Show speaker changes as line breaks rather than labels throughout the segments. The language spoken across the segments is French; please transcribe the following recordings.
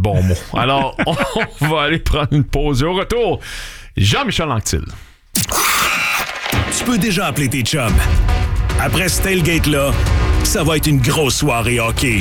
bon mot. Alors, on va aller prendre une pause. Et au retour, Jean-Michel Anctil.
Tu peux déjà appeler tes chums. Après ce tailgate-là, ça va être une grosse soirée hockey.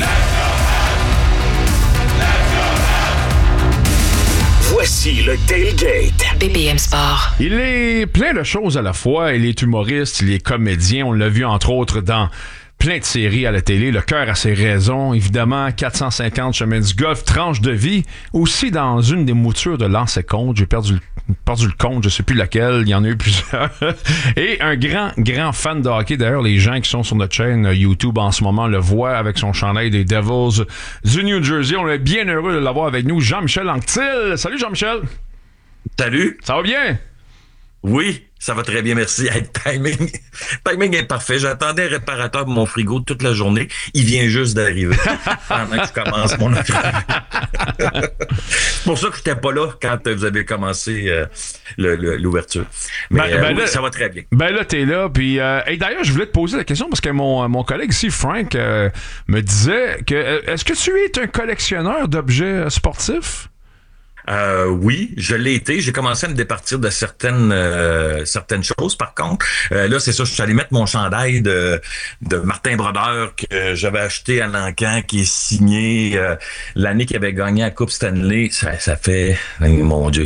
Voici le tailgate.
BPM Sport.
Il est plein de choses à la fois. Il est humoriste, il est comédien. On l'a vu entre autres dans plein de séries à la télé. Le cœur a ses raisons. Évidemment, 450 chemins du golf, tranche de vie. Aussi dans une des moutures de Lancet Compte. J'ai perdu le compte, je sais plus laquelle. Il y en a eu plusieurs. Et un grand fan de hockey. D'ailleurs, les gens qui sont sur notre chaîne YouTube en ce moment le voient avec son chandail des Devils du New Jersey. On est bien heureux de l'avoir avec nous, Jean-Michel Anctil. Salut Jean-Michel.
Salut.
Ça va bien?
Oui, ça va très bien, merci. Hey, timing est parfait. J'attendais un réparateur pour mon frigo toute la journée. Il vient juste d'arriver pendant que je commence mon entrevue. C'est pour ça que je n'étais pas là quand vous avez commencé l'ouverture. Mais oui, là, ça va très bien.
Ben là, t'es là. Puis, et d'ailleurs, je voulais te poser la question parce que mon collègue ici, Frank, me disait que est-ce que tu es un collectionneur d'objets sportifs?
Oui, je l'ai été. J'ai commencé à me départir de certaines choses. Par contre, là, c'est ça, je suis allé mettre mon chandail de Martin Brodeur que j'avais acheté à Lancan, qui est signé l'année qu'il avait gagné la Coupe Stanley. Ça fait, mon Dieu,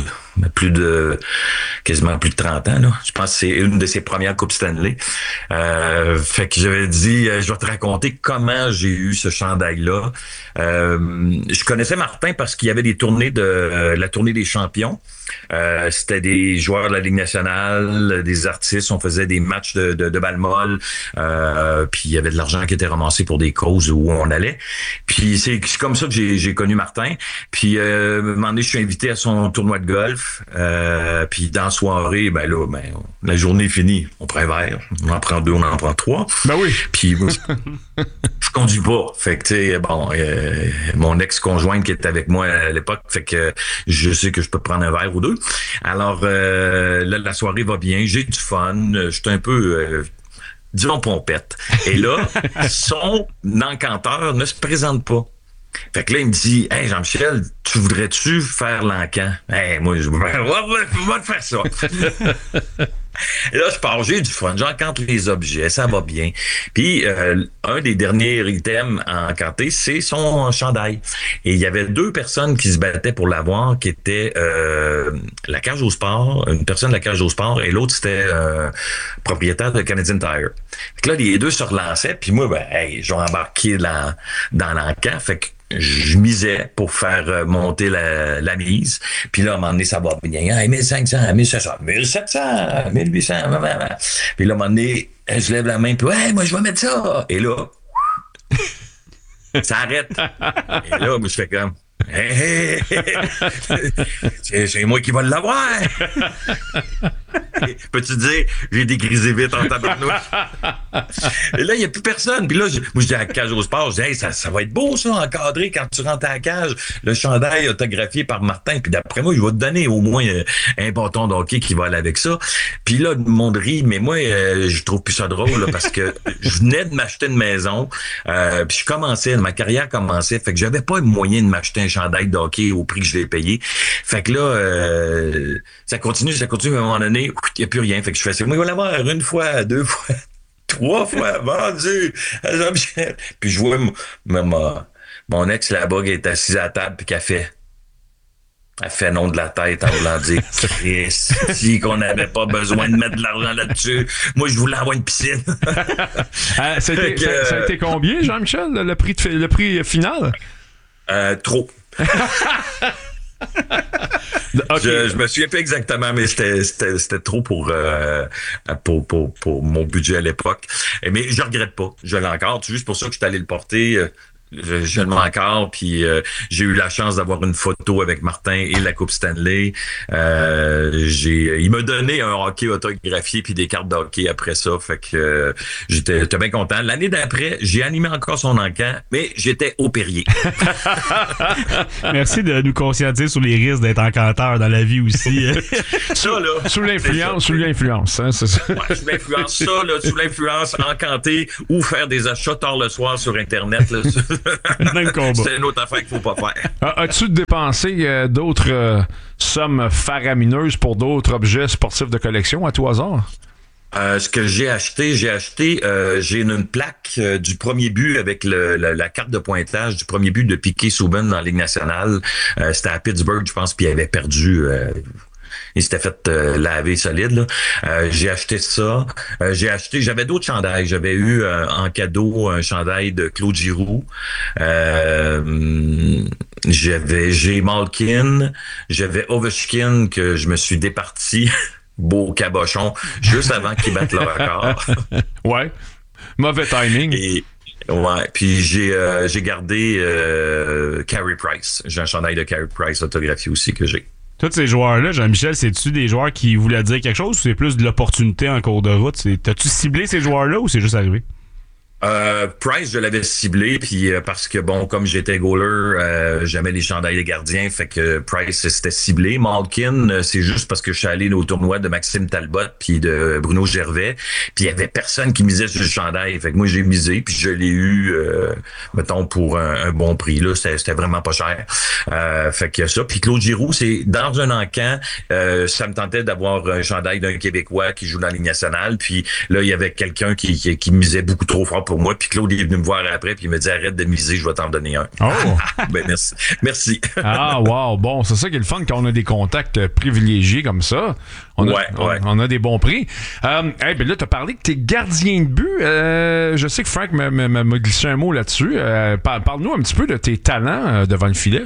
quasiment plus de 30 ans, là. Je pense que c'est une de ses premières Coupes Stanley. Fait que j'avais dit, je vais te raconter comment j'ai eu ce chandail-là. Je connaissais Martin parce qu'il y avait des tournées la tournée des champions. C'était des joueurs de la Ligue nationale, des artistes, on faisait des matchs de balle molle, puis il y avait de l'argent qui était ramassé pour des causes où on allait. Puis c'est comme ça que j'ai connu Martin. Puis un moment donné, je suis invité à son tournoi de golf. Puis dans la soirée, la journée est finie. On prend un verre, on en prend 2, on en prend 3.
Ben oui.
Puis je conduis pas. Fait que tu sais, mon ex-conjointe qui était avec moi à l'époque, fait que je sais que je peux prendre un verre ou 2. Alors là, la soirée va bien, j'ai du fun, je suis un peu disons pompette. Et là, son encanteur ne se présente pas. Fait que là, il me dit, « Hey, Jean-Michel, tu voudrais-tu faire l'encan? » Hey, moi, je vais te faire ça. Et là, je pars, j'ai du fun, j'encante les objets, ça va bien. Puis, un des derniers items à encanter, c'est son chandail. Et il y avait 2 personnes qui se battaient pour l'avoir, qui étaient la cage au sport, une personne de la cage au sport, et l'autre, c'était propriétaire de Canadian Tire. Fait que là, les 2 se relançaient, puis moi, je vais embarquer dans l'encan. Fait que je misais pour faire monter la mise. Puis là, à un moment donné, ça va bien. Hey, 1500, 1600, 1700, 1800. Puis là, à un moment donné, je lève la main, puis hey, moi, je vais mettre ça. Et là, ça arrête. Et là, moi, je fais comme... Hey, c'est moi qui vais l'avoir. Peux-tu dire, j'ai dégrisé vite en tabarnouche. Et là, il n'y a plus personne. Puis là, moi, je dis à la cage au sport, je dis, hey, ça va être beau, ça, encadré quand tu rentres à la cage. Le chandail autographié par Martin. Puis d'après moi, il va te donner au moins un bâton de hockey qui va aller avec ça. Puis là, le monde rit, mais moi, je trouve plus ça drôle, là, parce que je venais de m'acheter une maison. Puis ma carrière commençait. Fait que j'avais pas moyen de m'acheter un chandail de hockey au prix que je l'ai payé. Fait que là, ça continue, à un moment donné, il n'y a plus rien. Fait que je fais ça. Moi, il va l'avoir 1 fois, 2 fois, 3 fois, vendu. Puis je vois mon ex là-bas qui est assise à la table puis qu'elle fait non de la tête en voulant dire Christ, qu'on n'avait pas besoin de mettre de l'argent là-dessus. Moi, je voulais avoir une piscine.
Ça a été combien, Jean-Michel, le prix final?
Trop. Okay. Je me souviens pas exactement, mais c'était trop pour mon budget à l'époque. Mais je regrette pas. Je l'ai encore. C'est juste pour ça que je suis allé le porter. Je le mets encore, puis j'ai eu la chance d'avoir une photo avec Martin et la Coupe Stanley. Il m'a donné un hockey autographié puis des cartes de hockey après ça, fait que j'étais bien content. L'année d'après, j'ai animé encore son encan, mais j'étais au Perrier.
Merci de nous conscientiser sur les risques d'être encanteur dans la vie aussi.
Ça, là.
Sous l'influence, hein, c'est ça.
Ouais, sous l'influence, sous l'influence, encanter ou faire des achats tard le soir sur Internet, là.
Même combat.
C'est une autre affaire qu'il faut pas faire.
As-tu dépensé d'autres sommes faramineuses pour d'autres objets sportifs de collection à tout hasard?
Ce que j'ai acheté, j'ai une plaque du premier but avec la carte de pointage du premier but de Piquet Souben dans la Ligue nationale. C'était à Pittsburgh, je pense, puis il avait perdu. Il s'était fait laver solide, là. J'ai acheté ça. J'avais d'autres chandails. J'avais eu en cadeau un chandail de Claude Giroux. J'ai Malkin. J'avais Ovechkin que je me suis départi. Beau cabochon, juste avant qu'ils battent le record.
Ouais. Mauvais timing.
Et ouais, puis j'ai gardé Carey Price. J'ai un chandail de Carey Price autographié aussi que j'ai.
Tous ces joueurs-là, Jean-Michel, c'est-tu des joueurs qui voulaient dire quelque chose ou c'est plus de l'opportunité en cours de route? T'as-tu ciblé ces joueurs-là ou c'est juste arrivé?
Price, je l'avais ciblé, puis parce que bon, comme j'étais goaler, j'aimais les chandails des gardiens, fait que Price c'était ciblé. Malkin, c'est juste parce que je suis allé au tournoi de Maxime Talbot puis de Bruno Gervais, puis il y avait personne qui misait sur le chandail, fait que moi j'ai misé, puis je l'ai eu, mettons pour un bon prix là, c'était vraiment pas cher. Fait que ça, puis Claude Giroux, c'est dans un encan, ça me tentait d'avoir un chandail d'un Québécois qui joue dans la Ligue nationale, puis là il y avait quelqu'un qui misait beaucoup trop fort pour moi, puis Claude est venu me voir après, puis il me dit arrête de miser, je vais t'en donner un.
Oh!
Ben merci.
Ah wow, bon, c'est ça qui est le fun quand on a des contacts privilégiés comme ça. On a des bons prix. Ben là, t'as parlé que t'es gardien de but. Je sais que Frank m'a glissé un mot là-dessus. Parle-nous un petit peu de tes talents devant le filet.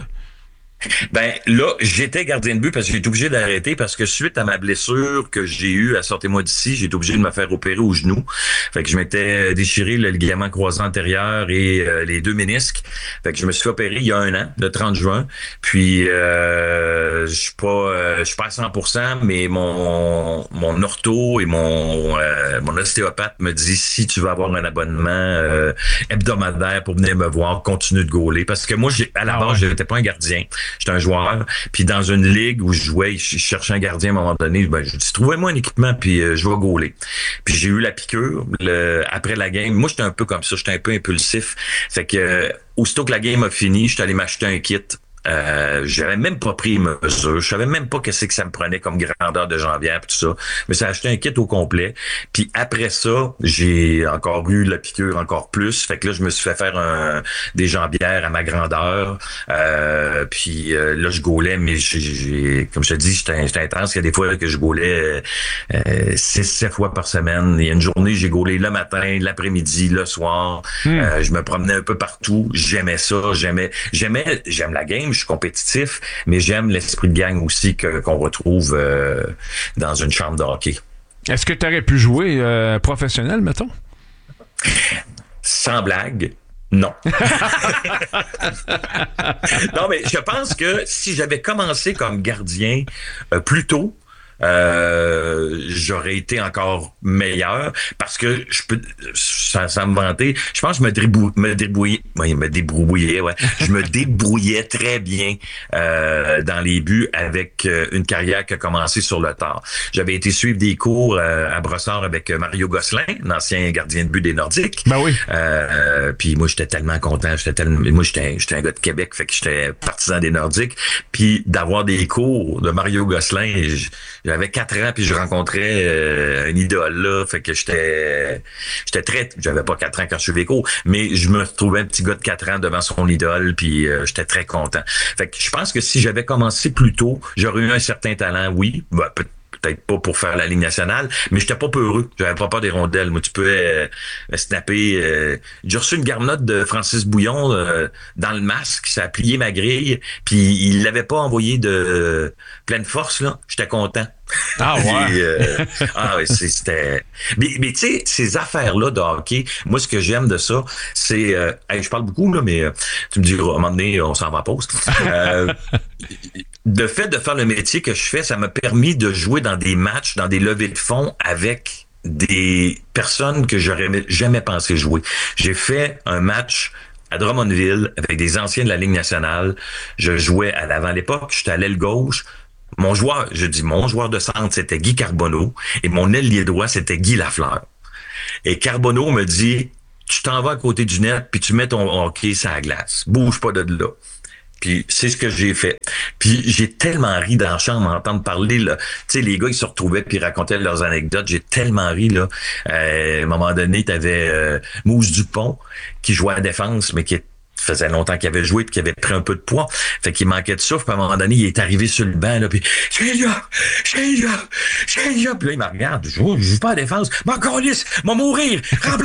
Ben là, j'étais gardien de but parce que j'ai été obligé d'arrêter parce que suite à ma blessure que j'ai eue à Sortez-moi d'ici, j'ai été obligé de me faire opérer au genou. Fait que je m'étais déchiré le ligament croisé antérieur et les deux ménisques. Fait que je me suis fait opérer il y a un an, le 30 juin. Puis je suis pas à 100%, mais mon ortho et mon ostéopathe me dit si tu veux avoir un abonnement hebdomadaire pour venir me voir, continue de gauler parce que moi à la base, j'étais pas un gardien. J'étais un joueur, puis dans une ligue où je jouais, je cherchais un gardien à un moment donné, ben, je dis, trouvez-moi un équipement, puis je vais gauler. Puis j'ai eu la piqûre après la game. Moi, j'étais un peu comme ça, j'étais un peu impulsif. Fait que aussitôt que la game a fini, j'étais allé m'acheter un kit. J'avais même pas pris mesure, je savais même pas qu'est-ce que ça me prenait comme grandeur de jambière pis tout ça, mais ça a acheté un kit au complet. Puis après ça, j'ai encore eu la piqûre encore plus, fait que là je me suis fait faire des jambières à ma grandeur. Puis là je gaulais, mais j'ai comme je te dis, j'étais intense. Il y a des fois que je gaulais 6-7 fois par semaine. Il y a une journée j'ai gaulé le matin, l'après-midi, le soir. Je me promenais un peu partout. J'aimais ça, j'aime la game. Je suis compétitif, mais j'aime l'esprit de gang aussi qu'on retrouve dans une chambre de hockey.
Est-ce que tu aurais pu jouer professionnel, mettons?
Sans blague, non. Non, mais je pense que si j'avais commencé comme gardien plus tôt, j'aurais été encore meilleur parce que je peux sans me vanter, je pense que je me débrouillais très bien dans les buts avec une carrière qui a commencé sur le tard. J'avais été suivre des cours à Brossard avec Mario Gosselin, l'ancien gardien de but des Nordiques.
Ben oui.
Puis moi j'étais tellement content, j'étais un gars de Québec, fait que j'étais partisan des Nordiques, puis d'avoir des cours de Mario Gosselin, j'avais 4 ans puis je rencontrais un idole là, fait que j'avais pas 4 ans quand je suivais les cours, mais je me trouvais un petit gars de 4 ans devant son idole puis j'étais très content. Fait que je pense que si j'avais commencé plus tôt, j'aurais eu un certain talent, oui, peut-être pas pour faire la Ligue nationale, mais j'étais pas peureux. J'avais pas peur des rondelles. Moi, tu peux snapper. J'ai reçu une garnotte de Francis Bouillon dans le masque. Ça a plié ma grille. Puis il l'avait pas envoyé de pleine force, là. J'étais content.
Ah ouais.
Ouais, c'était. Mais tu sais, ces affaires-là de hockey, moi, ce que j'aime de ça, c'est. Je parle beaucoup, là, mais tu me diras, à un moment donné, on s'en va en pause. Le fait de faire le métier que je fais, ça m'a permis de jouer dans des matchs, dans des levées de fonds avec des personnes que j'aurais jamais pensé jouer. J'ai fait un match à Drummondville avec des anciens de la Ligue nationale. Je jouais à l'avant. À l'époque, j'étais à l'aile gauche. Mon joueur de centre, c'était Guy Carbonneau et mon ailier droit, c'était Guy Lafleur. Et Carbonneau me dit, tu t'en vas à côté du net, puis tu mets ton hockey sur la glace. Bouge pas de là. Puis c'est ce que j'ai fait. Puis j'ai tellement ri dans la chambre à entendre parler, là. Tu sais, les gars, ils se retrouvaient puis ils racontaient leurs anecdotes. J'ai tellement ri, là. À un moment donné, t'avais Mousse Dupont qui jouait à la défense, mais qui faisait longtemps qu'il avait joué puis qu'il avait pris un peu de poids. Fait qu'il manquait de souffle. Puis à un moment donné, il est arrivé sur le banc, là, puis « Je suis là! Puis là, il me regarde. Je joue pas à la défense. « M'en calisse! M'en mourir! Remplace-moi! »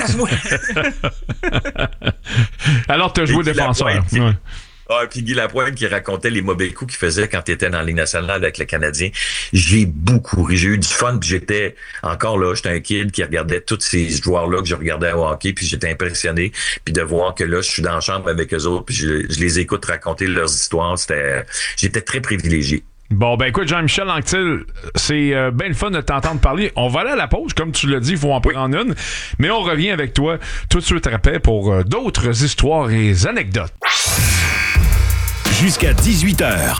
Alors, tu as joué défenseur. Ouais.
Ah, puis Guy Lapointe qui racontait les mauvais coups qu'il faisait quand il était dans la Ligue nationale avec le Canadien. J'ai beaucoup ri. J'ai eu du fun, puis j'étais encore là. J'étais un kid qui regardait tous ces joueurs-là que je regardais au hockey, puis j'étais impressionné. Puis de voir que là, je suis dans la chambre avec eux autres, puis je les écoute raconter leurs histoires. J'étais très privilégié.
Bon, ben écoute, Jean-Michel Anctil, c'est bien le fun de t'entendre parler. On va aller à la pause, comme tu l'as dit, il faut en prendre une. Mais on revient avec toi tout de suite après pour d'autres histoires et anecdotes.
Jusqu'à 18h.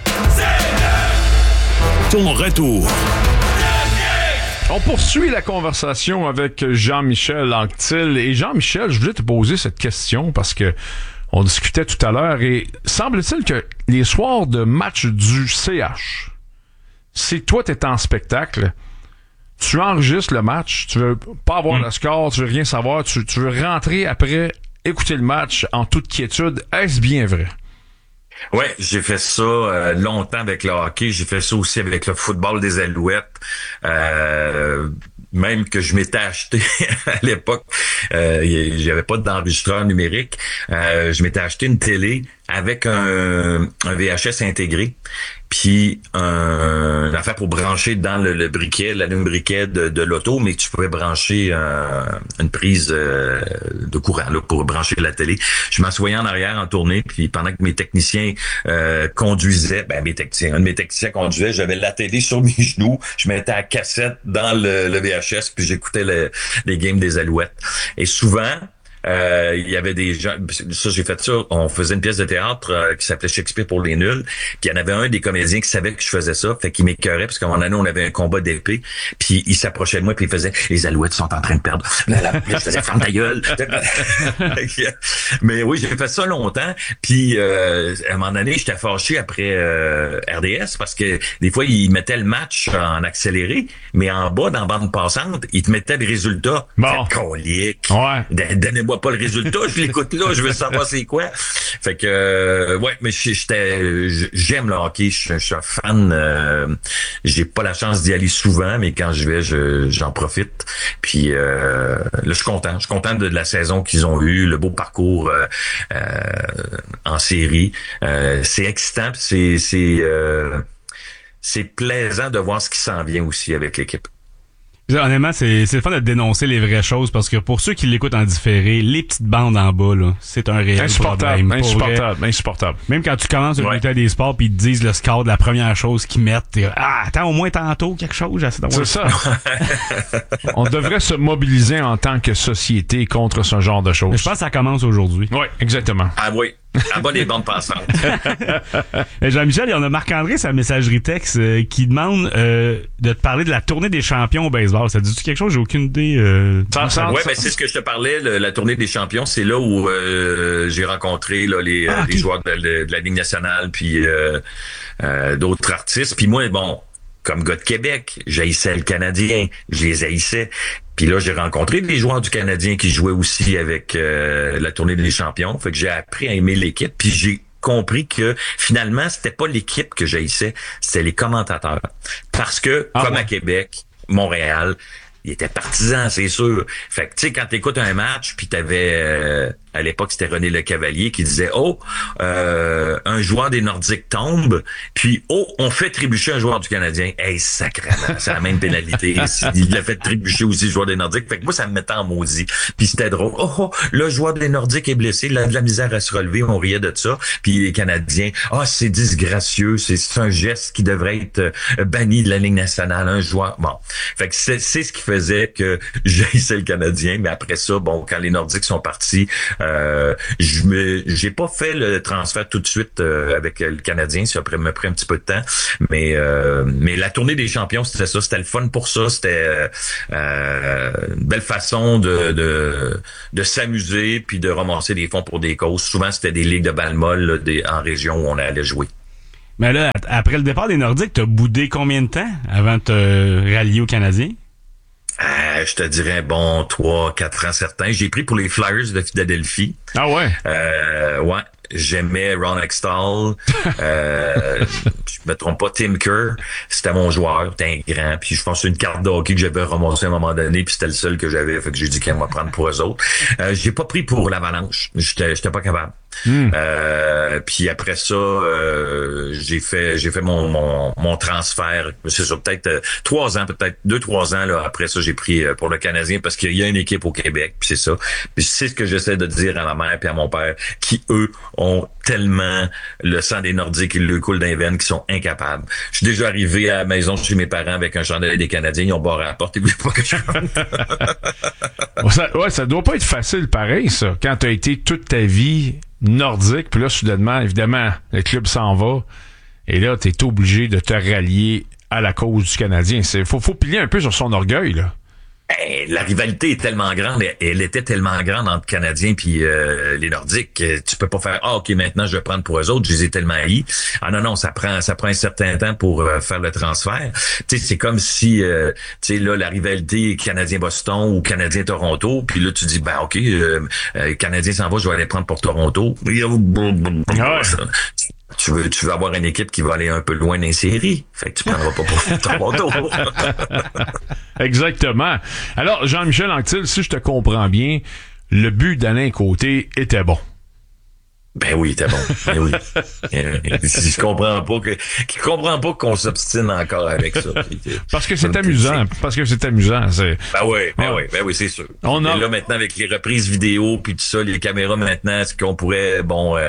Ton retour.
On poursuit la conversation avec Jean-Michel Anctil. Et Jean-Michel, je voulais te poser cette question parce que on discutait tout à l'heure et semble-t-il que les soirs de match du CH, si toi t'es en spectacle, tu enregistres le match, tu veux pas avoir le score, tu veux rien savoir, tu veux rentrer après, écouter le match en toute quiétude. Est-ce bien vrai?
Ouais, j'ai fait ça longtemps avec le hockey. J'ai fait ça aussi avec le football des Alouettes. Même que je m'étais acheté à l'époque, j'avais pas d'enregistreur numérique. Je m'étais acheté une télé avec un VHS intégré, puis une affaire pour brancher dans le briquet, l'allume-briquet de l'auto, mais tu pouvais brancher une prise de courant là, pour brancher la télé. Je m'assoyais en arrière en tournée, puis pendant que mes techniciens conduisaient, un de mes techniciens conduisait, j'avais la télé sur mes genoux, je mettais la cassette dans le VHS, puis j'écoutais les games des Alouettes. Et souvent, il y avait des gens, ça j'ai fait ça, on faisait une pièce de théâtre qui s'appelait Shakespeare pour les nuls, puis il y en avait un des comédiens qui savait que je faisais ça, fait qu'il m'écœurait parce qu'à un moment donné on avait un combat d'épée, puis il s'approchait de moi puis il faisait « Les Alouettes sont en train de perdre ». Je faisais « Ferme ta gueule ». Mais oui, j'ai fait ça longtemps, puis à un moment donné j'étais fâché après RDS parce que des fois ils mettaient le match en accéléré, mais en bas dans la bande passante, ils te mettaient des résultats.
Bon.
Colique.
Ouais.
Donnez-moi pas le résultat, je l'écoute là, je veux savoir c'est quoi. Fait que ouais, mais j'aime le hockey, je suis un fan. J'ai pas la chance d'y aller souvent, mais quand je vais, j'en profite. Puis là, je suis content de la saison qu'ils ont eue, le beau parcours en série. C'est excitant, c'est plaisant de voir ce qui s'en vient aussi avec l'équipe.
Honnêtement, c'est le fun de dénoncer les vraies choses parce que pour ceux qui l'écoutent en différé, les petites bandes en bas, là, c'est un réel problème.
Insupportable.
Même quand tu commences le bulletin des sports puis ils te disent le score de la première chose qu'ils mettent, t'es attends, au moins tantôt quelque chose, j'essaie d'avoir.
C'est ça. On devrait se mobiliser en tant que société contre ce genre de choses.
Mais je pense que ça commence aujourd'hui.
Oui, exactement.
Ah oui. En bas les bandes passantes.
Jean-Michel, il y en a Marc-André, sa messagerie texte, qui demande de te parler de la tournée des champions au baseball. Ça dit-tu quelque chose? J'ai aucune idée.
Ouais, mais c'est ce que je te parlais, la tournée des champions. C'est là où j'ai rencontré là, les joueurs de la Ligue nationale puis d'autres artistes. Puis moi, bon, comme gars de Québec, j'haïssais le Canadien, je les haïssais. Puis là, j'ai rencontré des joueurs du Canadien qui jouaient aussi avec la tournée des champions. Fait que j'ai appris à aimer l'équipe. Puis j'ai compris que finalement, c'était pas l'équipe que j'haïssais, c'était les commentateurs. Parce que, à Québec, Montréal, ils étaient partisans, c'est sûr. Fait que, tu sais, quand t'écoutes un match, puis t'avais... à l'époque, c'était René Lecavalier qui disait un joueur des Nordiques tombe, puis on fait trébucher un joueur du Canadien. Hey, sacrément, c'est la même pénalité. Il a fait trébucher aussi le joueur des Nordiques. Fait que moi, ça me mettait en maudit. Puis c'était drôle. Le joueur des Nordiques est blessé, il a de la misère à se relever, on riait de ça. Puis les Canadiens, c'est disgracieux, c'est un geste qui devrait être banni de la Ligue nationale, un joueur. Bon. Fait que c'est ce qui faisait que j'haïssais le Canadien, mais après ça, bon, quand les Nordiques sont partis, J'ai pas fait le transfert tout de suite avec le Canadien, ça m'a pris un petit peu de temps, mais la tournée des champions, c'était ça, c'était le fun pour ça, c'était une belle façon de s'amuser puis de ramasser des fonds pour des causes. Souvent, c'était des ligues de balle molle en région où on allait jouer.
Mais là, après le départ des Nordiques, t'as boudé combien de temps avant de te rallier aux Canadiens?
Je te dirais, 3-4 ans certains. J'ai pris pour les Flyers de Philadelphie.
Ah ouais?
Ouais. J'aimais Ron Extall. Je me trompe pas, Tim Kerr. C'était mon joueur. C'était un grand. Puis je pense que c'est une carte de hockey que j'avais ramassée à un moment donné. Puis c'était le seul que j'avais. Fait que j'ai dit qu'on va prendre pour eux autres. J'ai pas pris pour l'Avalanche. J'étais pas capable. Puis après ça, j'ai fait mon transfert. C'est ça, peut-être 3 ans, peut-être 2-3 ans là. Après ça, j'ai pris pour le Canadien parce qu'il y a une équipe au Québec. Puis c'est ça. Puis c'est ce que j'essaie de dire à ma mère puis à mon père, qui eux ont tellement le sang des Nordiques, ils le coulent dans les veines, qui sont incapables. Je suis déjà arrivé à la maison chez mes parents avec un chandail des Canadiens, ils ont barré à la porte, ils voulaient pas que je rentre.
Ça doit pas être facile pareil, ça. Quand t'as été toute ta vie nordique, puis là, soudainement, évidemment, le club s'en va, et là, t'es obligé de te rallier à la cause du Canadien. Faut plier un peu sur son orgueil, là.
La rivalité est tellement grande, elle était tellement grande entre Canadiens puis les Nordiques. Tu peux pas faire OK, maintenant je vais prendre pour eux autres, je les ai tellement haïs. Ah non, ça prend un certain temps pour faire le transfert. Tu sais, c'est comme si tu sais là la rivalité Canadien-Boston ou Canadien-Toronto, puis là tu dis OK, Canadien s'en va, je vais aller prendre pour Toronto. Tu veux avoir une équipe qui va aller un peu loin dans les séries. Fait que tu prendras pas pour Toronto.
Exactement. Alors, Jean-Michel Anctil, si je te comprends bien, le but d'Alain Côté était bon.
Ben oui, était bon. Ben oui. Je comprends pas qu'on s'obstine encore avec ça.
Parce que c'est amusant.
Ben oui, c'est sûr. Et là, maintenant, avec les reprises vidéo puis tout ça, les caméras maintenant, est-ce qu'on pourrait,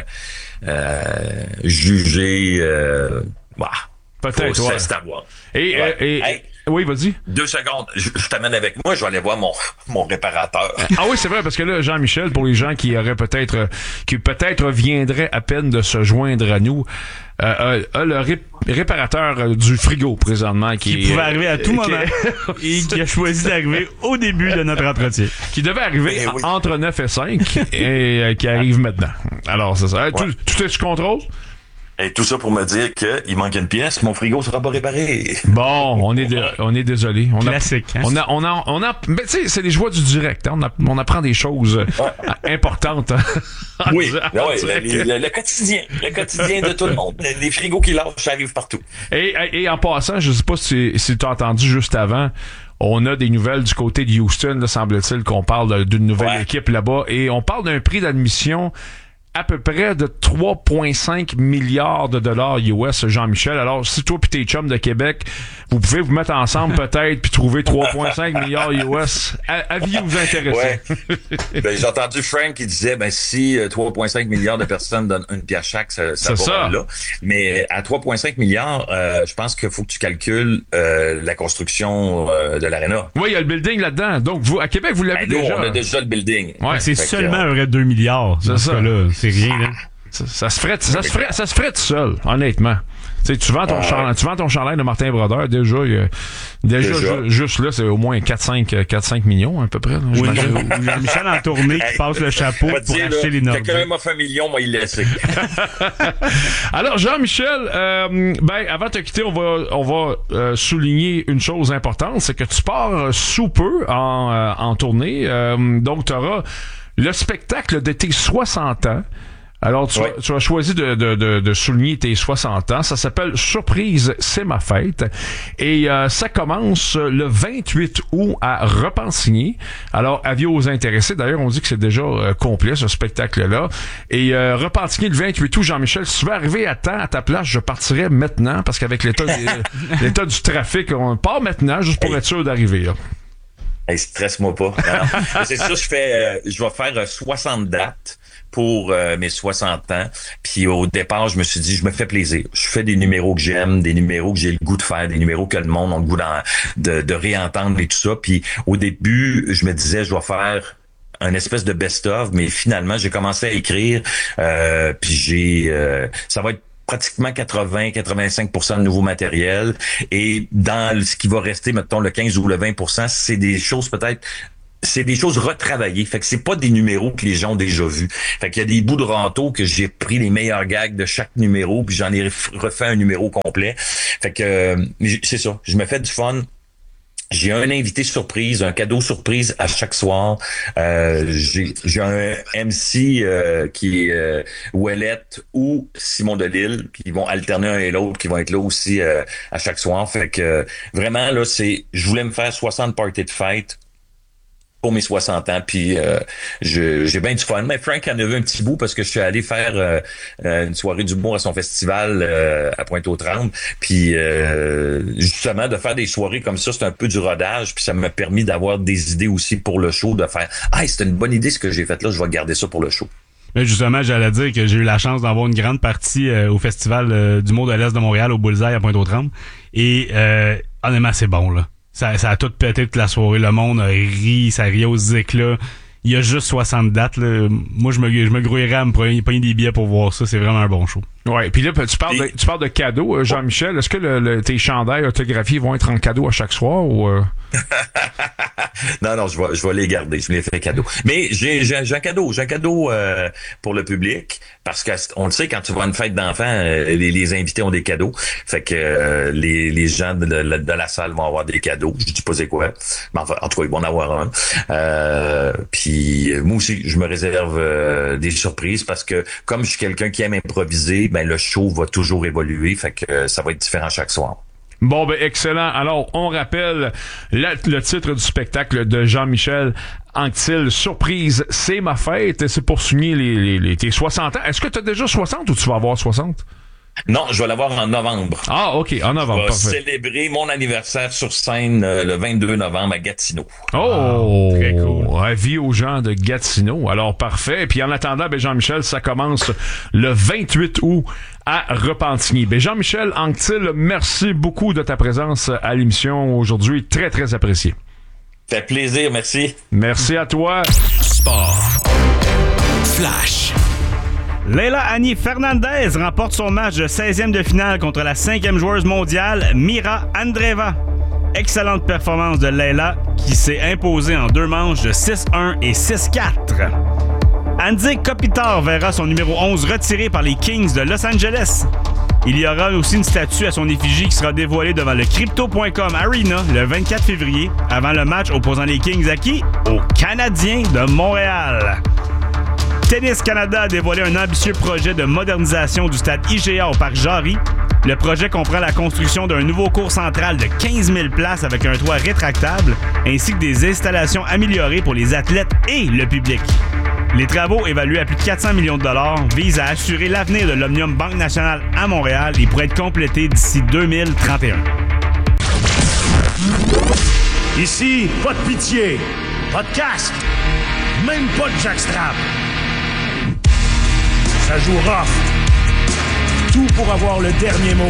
juger,
peut-être, ouais.
C'est à voir.
Et oui, vas-y.
2 secondes. Je t'amène avec moi. Je vais aller voir mon réparateur.
Ah oui, c'est vrai, parce que là, Jean-Michel, pour les gens qui peut-être viendraient à peine de se joindre à nous, a le réparateur du frigo présentement qui
pouvait arriver à tout moment et qui a choisi d'arriver au début de notre entretien.
Qui devait arriver entre 9 et 5 et qui arrive maintenant. Alors, c'est ça. Tout est sous contrôle?
Et tout ça pour me dire qu'il manque une pièce, mon frigo sera pas réparé.
Bon, on est désolé.
Classique, hein?
Mais tu sais, c'est les joies du direct. Hein? On apprend des choses importantes.
Oui, le quotidien. Le quotidien de tout le monde. Les frigos qui lâchent, ça arrive partout.
Et en passant, je sais pas si tu as entendu juste avant, on a des nouvelles du côté de Houston, là, semble-t-il qu'on parle d'une nouvelle équipe là-bas. Et on parle d'un prix d'admission à peu près de 3,5 milliards de dollars US, Jean-Michel. Alors, si toi pis tes chums de Québec, vous pouvez vous mettre ensemble peut-être puis trouver 3,5 milliards US, aviez-vous intéressé?
Ouais. J'ai entendu Frank qui disait, si 3,5 milliards de personnes donnent une pièce chaque, ça va là. Mais à 3,5 milliards, je pense qu'il faut que tu calcules la construction de l'aréna.
Oui, il y a le building là-dedans. Donc, vous, à Québec, vous l'avez déjà.
On a déjà le building.
Ouais, c'est seulement un vrai 2 milliards.
C'est ça.
Là. C'est rien, là.
Ça se ferait tout seul, honnêtement. Tu vends ton chandail de Martin Brodeur, déjà. Juste là, c'est au moins 4-5 millions, à peu près. Là,
oui, Jean-Michel en tournée qui passe le chapeau pour acheter les Nordiques.
Quelqu'un m'a fait 1 million, moi, il laisse.
Alors, Jean-Michel, avant de te quitter, on va souligner une chose importante, c'est que tu pars sous peu en tournée. Donc, tu auras le spectacle de tes 60 ans. Alors, tu as choisi de souligner tes 60 ans. Ça s'appelle Surprise, c'est ma fête. Et ça commence le 28 août à Repentigny. Alors, avis aux intéressés. D'ailleurs, on dit que c'est déjà complet, ce spectacle-là. Et Repentigny, le 28 août, Jean-Michel, si tu veux arriver à temps à ta place, je partirais maintenant, parce qu'avec l'état du trafic, on part maintenant, juste pour être sûr d'arriver, là.
Hey, stresse-moi pas. Non. C'est sûr, je vais faire 60 dates pour mes 60 ans. Puis au départ, je me suis dit, je me fais plaisir. Je fais des numéros que j'aime, des numéros que j'ai le goût de faire, des numéros que le monde a le goût de réentendre et tout ça. Puis au début, je me disais, je vais faire un espèce de best-of, mais finalement, j'ai commencé à écrire, puis ça va être pratiquement 80-85% de nouveau matériel. Et dans ce qui va rester, mettons, le 15 ou le 20%, c'est des choses retravaillées. Fait que c'est pas des numéros que les gens ont déjà vus. Fait qu'il y a des bouts de râteau que j'ai pris les meilleurs gags de chaque numéro, puis j'en ai refait un numéro complet. Fait que c'est ça. Je me fais du fun. J'ai un invité surprise, un cadeau surprise à chaque soir. J'ai un MC qui est Ouellette ou Simon Delille, qui vont alterner un et l'autre, qui vont être là aussi à chaque soir. Fait que vraiment, là, je voulais me faire 60 parties de fête pour mes 60 ans, puis j'ai bien du fun. Mais Frank en a vu un petit bout parce que je suis allé faire une soirée d'humour à son festival à Pointe-aux-Trembles, puis justement, de faire des soirées comme ça, c'est un peu du rodage, puis ça m'a permis d'avoir des idées aussi pour le show, de faire « Ah, c'était une bonne idée ce que j'ai fait là, je vais garder ça pour le show ».
Mais justement, j'allais dire que j'ai eu la chance d'avoir une grande partie au festival d'humour de l'Est de Montréal, au Bullseye à Pointe-aux-Trembles, et honnêtement, c'est bon, là. Ça a tout pété toute la soirée. Le monde a ri, ça riait aux éclats. Il y a juste 60 dates. Là. Moi, je me grouillerais à me pogner des billets pour voir ça. C'est vraiment un bon show. Ouais. Puis là, tu parles de cadeaux, Jean-Michel. Est-ce que tes chandails autographiés vont être en cadeau à chaque soir ou
Non, je vais les garder. Je me les fais cadeau. Mais j'ai un cadeau. J'ai un cadeau pour le public. Parce que on le sait, quand tu vas à une fête d'enfants, les invités ont des cadeaux. Fait que les gens de la salle vont avoir des cadeaux. Je dis pas c'est quoi. Mais enfin, en tout cas, ils vont en avoir un. Puis moi aussi, je me réserve des surprises parce que comme je suis quelqu'un qui aime improviser, ben le show va toujours évoluer. Fait que ça va être différent chaque soir.
Bon, ben excellent. Alors, on rappelle le titre du spectacle de Jean-Michel Anctil, Surprise, c'est ma fête. C'est pour souligner tes 60 ans. Est-ce que tu as déjà 60 ou tu vas avoir 60?
Non, je vais l'avoir en novembre.
Ah, OK, en novembre.
Je vais célébrer mon anniversaire sur scène le 22 novembre à Gatineau.
Oh, très cool. Avis aux gens de Gatineau. Alors, parfait. Puis en attendant, ben Jean-Michel, ça commence le 28 août à Repentigny. Ben Jean-Michel Anctil, merci beaucoup de ta présence à l'émission aujourd'hui. Très, très apprécié.
Fait plaisir, merci.
Merci à toi.
Sport. Flash.
Leila Annie Fernandez remporte son match de 16e de finale contre la 5e joueuse mondiale, Mira Andreeva. Excellente performance de Leila qui s'est imposée en 2 manches de 6-1 et 6-4. Andy Kopitar verra son numéro 11 retiré par les Kings de Los Angeles. Il y aura aussi une statue à son effigie qui sera dévoilée devant le Crypto.com Arena le 24 février avant le match opposant les Kings à qui? Aux Canadiens de Montréal. Tennis Canada a dévoilé un ambitieux projet de modernisation du stade IGA au parc Jarry. Le projet comprend la construction d'un nouveau court central de 15 000 places avec un toit rétractable, ainsi que des installations améliorées pour les athlètes et le public. Les travaux, évalués à plus de 400 millions de dollars, visent à assurer l'avenir de l'Omnium Banque Nationale à Montréal et pourraient être complétés d'ici 2031.
Ici, pas de pitié, pas de casque, même pas de jackstrap. Ça joue rough. Tout pour avoir le dernier mot.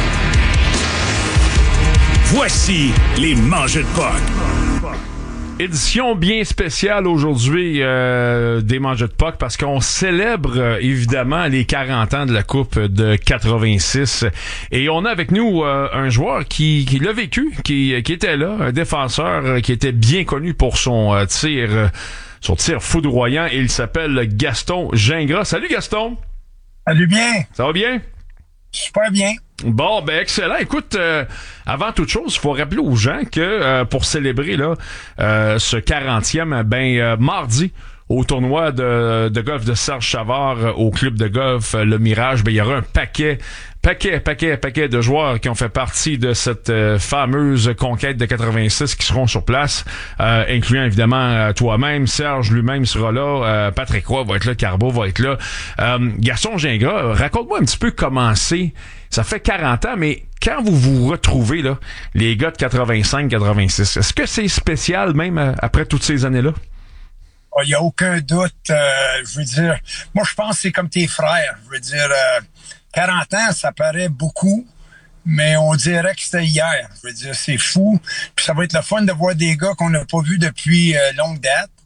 Voici les Mangeux de Puck.
Édition bien spéciale aujourd'hui des Mangeux de Puck parce qu'on célèbre évidemment les 40 ans de la Coupe de 86 et on a avec nous un joueur qui l'a vécu, qui était là, un défenseur qui était bien connu pour son tir foudroyant et il s'appelle Gaston Gingras. Salut Gaston!
Salut bien!
Ça va bien?
Super bien.
Bon, ben excellent. Écoute, avant toute chose, il faut rappeler aux gens que pour célébrer là ce 40e, mardi, au tournoi de golf de Serge Chavard au club de golf Le Mirage, il y aura un paquet de joueurs qui ont fait partie de cette fameuse conquête de 86 qui seront sur place, incluant évidemment toi-même, Serge lui-même sera là, Patrick Roy va être là, Carbo va être là. Gaston Gingras, raconte-moi un petit peu comment c'est. Ça fait 40 ans, mais quand vous vous retrouvez, là, les gars de 85-86, est-ce que c'est spécial même après toutes ces années-là?
Il n'y a aucun doute. Je veux dire, moi, je pense que c'est comme tes frères. Je veux dire, 40 ans, ça paraît beaucoup, mais on dirait que c'était hier. Je veux dire, c'est fou. Puis ça va être le fun de voir des gars qu'on n'a pas vus depuis longue date.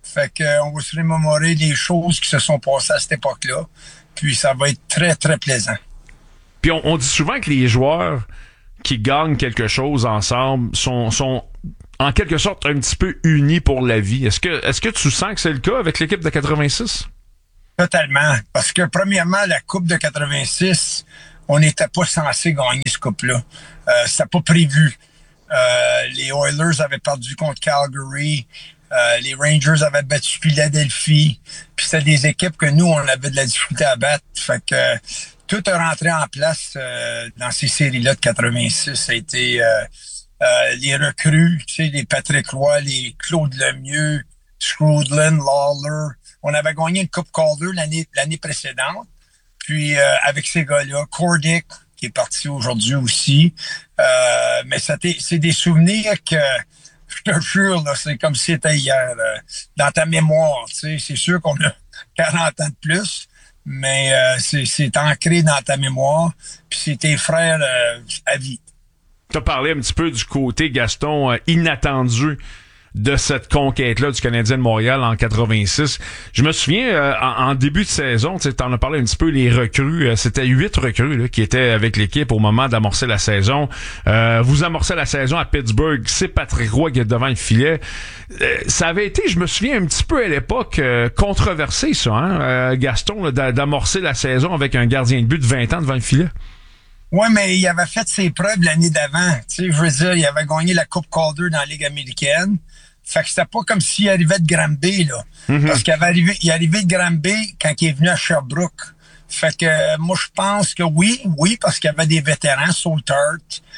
Fait que on va se remémorer les choses qui se sont passées à cette époque-là. Puis ça va être très, très plaisant.
Puis on dit souvent que les joueurs qui gagnent quelque chose ensemble sont en quelque sorte un petit peu unis pour la vie. Est-ce que tu sens que c'est le cas avec l'équipe de 86?
Totalement. Parce que premièrement, la Coupe de 86, on n'était pas censé gagner ce coupe-là. C'était pas prévu. Les Oilers avaient perdu contre Calgary. Les Rangers avaient battu Philadelphie. Puis c'était des équipes que nous, on avait de la difficulté à battre. Fait que tout est rentré en place dans ces séries-là de 86. Ça a été les recrues, tu sais, les Patrick Roy, les Claude Lemieux, Scrudlin, Lawler. On avait gagné une Coupe Calder l'année précédente. Puis avec ces gars-là, Cordick, qui est parti aujourd'hui aussi. Mais c'est des souvenirs que, je te jure, là, c'est comme si c'était hier. Dans ta mémoire, tu sais, c'est sûr qu'on a 40 ans de plus, mais c'est ancré dans ta mémoire. Puis c'est tes frères à vie.
Tu as parlé un petit peu du côté, Gaston, inattendu de cette conquête-là du Canadien de Montréal en 86. Je me souviens, en début de saison, tu en as parlé un petit peu, les recrues, c'était 8 recrues là, qui étaient avec l'équipe au moment d'amorcer la saison. Vous amorcez la saison à Pittsburgh, c'est Patrick Roy qui est devant le filet. Ça avait été, je me souviens, un petit peu à l'époque controversé, ça, hein, Gaston, là, d'amorcer la saison avec un gardien de but de 20 ans devant le filet.
Oui, mais il avait fait ses preuves l'année d'avant. Tu sais, je veux dire, il avait gagné la Coupe Calder dans la Ligue américaine. Fait que c'était pas comme s'il arrivait de Granby, là. Mm-hmm. Parce qu'il est arrivé de Granby quand il est venu à Sherbrooke. Fait que moi, je pense que oui, parce qu'il y avait des vétérans, Saltart.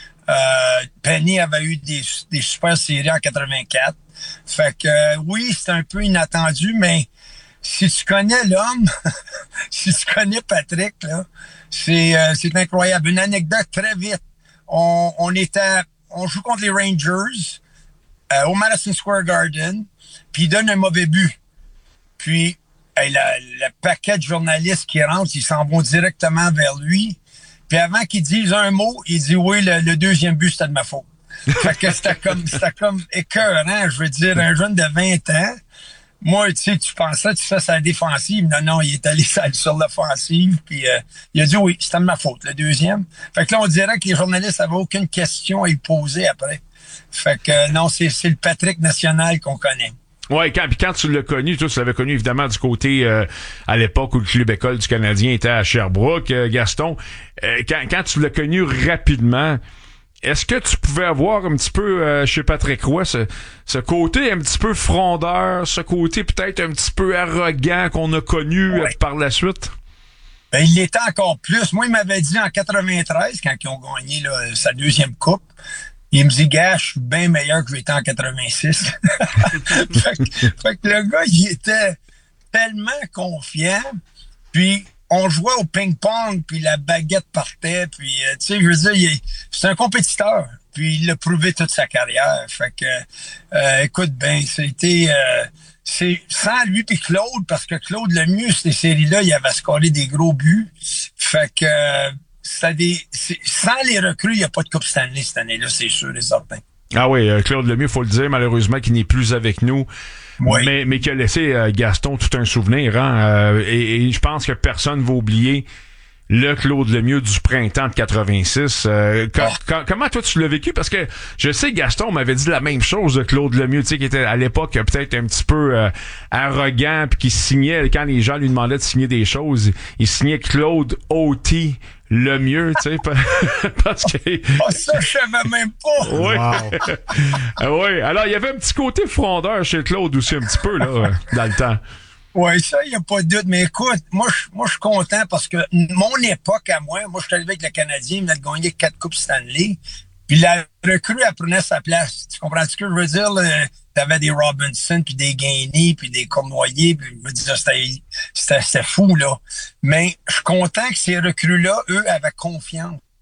Penny avait eu des super séries en 84. Fait que oui, c'était un peu inattendu, mais si tu connais l'homme, si tu connais Patrick, là, c'est incroyable. Une anecdote très vite. On joue contre les Rangers au Madison Square Garden, puis il donne un mauvais but. Puis le paquet de journalistes qui rentrent, ils s'en vont directement vers lui. Puis avant qu'il dise un mot, il dit oui, le deuxième but, c'était de ma faute. Fait que c'était comme écœurant, je veux dire, un jeune de 20 ans. Moi, tu sais, tu pensais, tu fais sa défensive. Non, il est allé sur l'offensive. Puis il a dit oui, c'était de ma faute, le deuxième. Fait que là, on dirait que les journalistes n'avaient aucune question à lui poser après. Fait que non, c'est le Patrick national qu'on connaît.
Ouais, quand tu l'as connu, tu l'avais connu évidemment du côté à l'époque où le club école du Canadien était à Sherbrooke, Gaston. Quand tu l'as connu rapidement, est-ce que tu pouvais avoir un petit peu chez Patrick Roy ce côté un petit peu frondeur, ce côté peut-être un petit peu arrogant qu'on a connu par la suite?
Ben, il l'était encore plus. Moi, il m'avait dit en 93, quand ils ont gagné là, sa deuxième coupe, il me dit, gars, je suis bien meilleur que j'étais en 86. fait que le gars, il était tellement confiant. Puis, on jouait au ping-pong, puis la baguette partait. Puis, tu sais, je veux dire, c'est un compétiteur. Puis, il l'a prouvé toute sa carrière. Fait que, écoute, ben, c'est sans lui puis Claude, parce que Claude Lemieux, ces séries-là, il avait scoré des gros buts. Fait que, sans les recrues, il n'y a pas de Coupe Stanley cette année-là, c'est sûr et certain.
Ah oui, Claude Lemieux, faut le dire, malheureusement, qui n'est plus avec nous. Oui. Mais qui a laissé Gaston tout un souvenir. Hein, et je pense que personne ne va oublier le Claude Lemieux du printemps de 86. Comment toi tu l'as vécu? Parce que je sais Gaston m'avait dit la même chose de Claude Lemieux, tu sais, qui était à l'époque peut-être un petit peu arrogant, puis qui signait, quand les gens lui demandaient de signer des choses, il signait Claude O.T. Lemieux, tu sais, parce que...
ça, je savais même pas!
Oui. Wow. Oui, alors il y avait un petit côté frondeur chez Claude aussi, un petit peu, là, dans le temps.
Oui, ça, il n'y a pas de doute. Mais écoute, moi, je suis content parce que mon époque à moi je suis arrivé avec le Canadien, il venait de gagner 4 Coupes Stanley. Puis la recrue, elle prenait sa place. Tu comprends ce que je veux dire? T'avais des Robinson, puis des Gainey, puis des Cournoyer, puis je veux dire, c'était fou, là. Mais je suis content que ces recrues-là, eux, avaient confiance.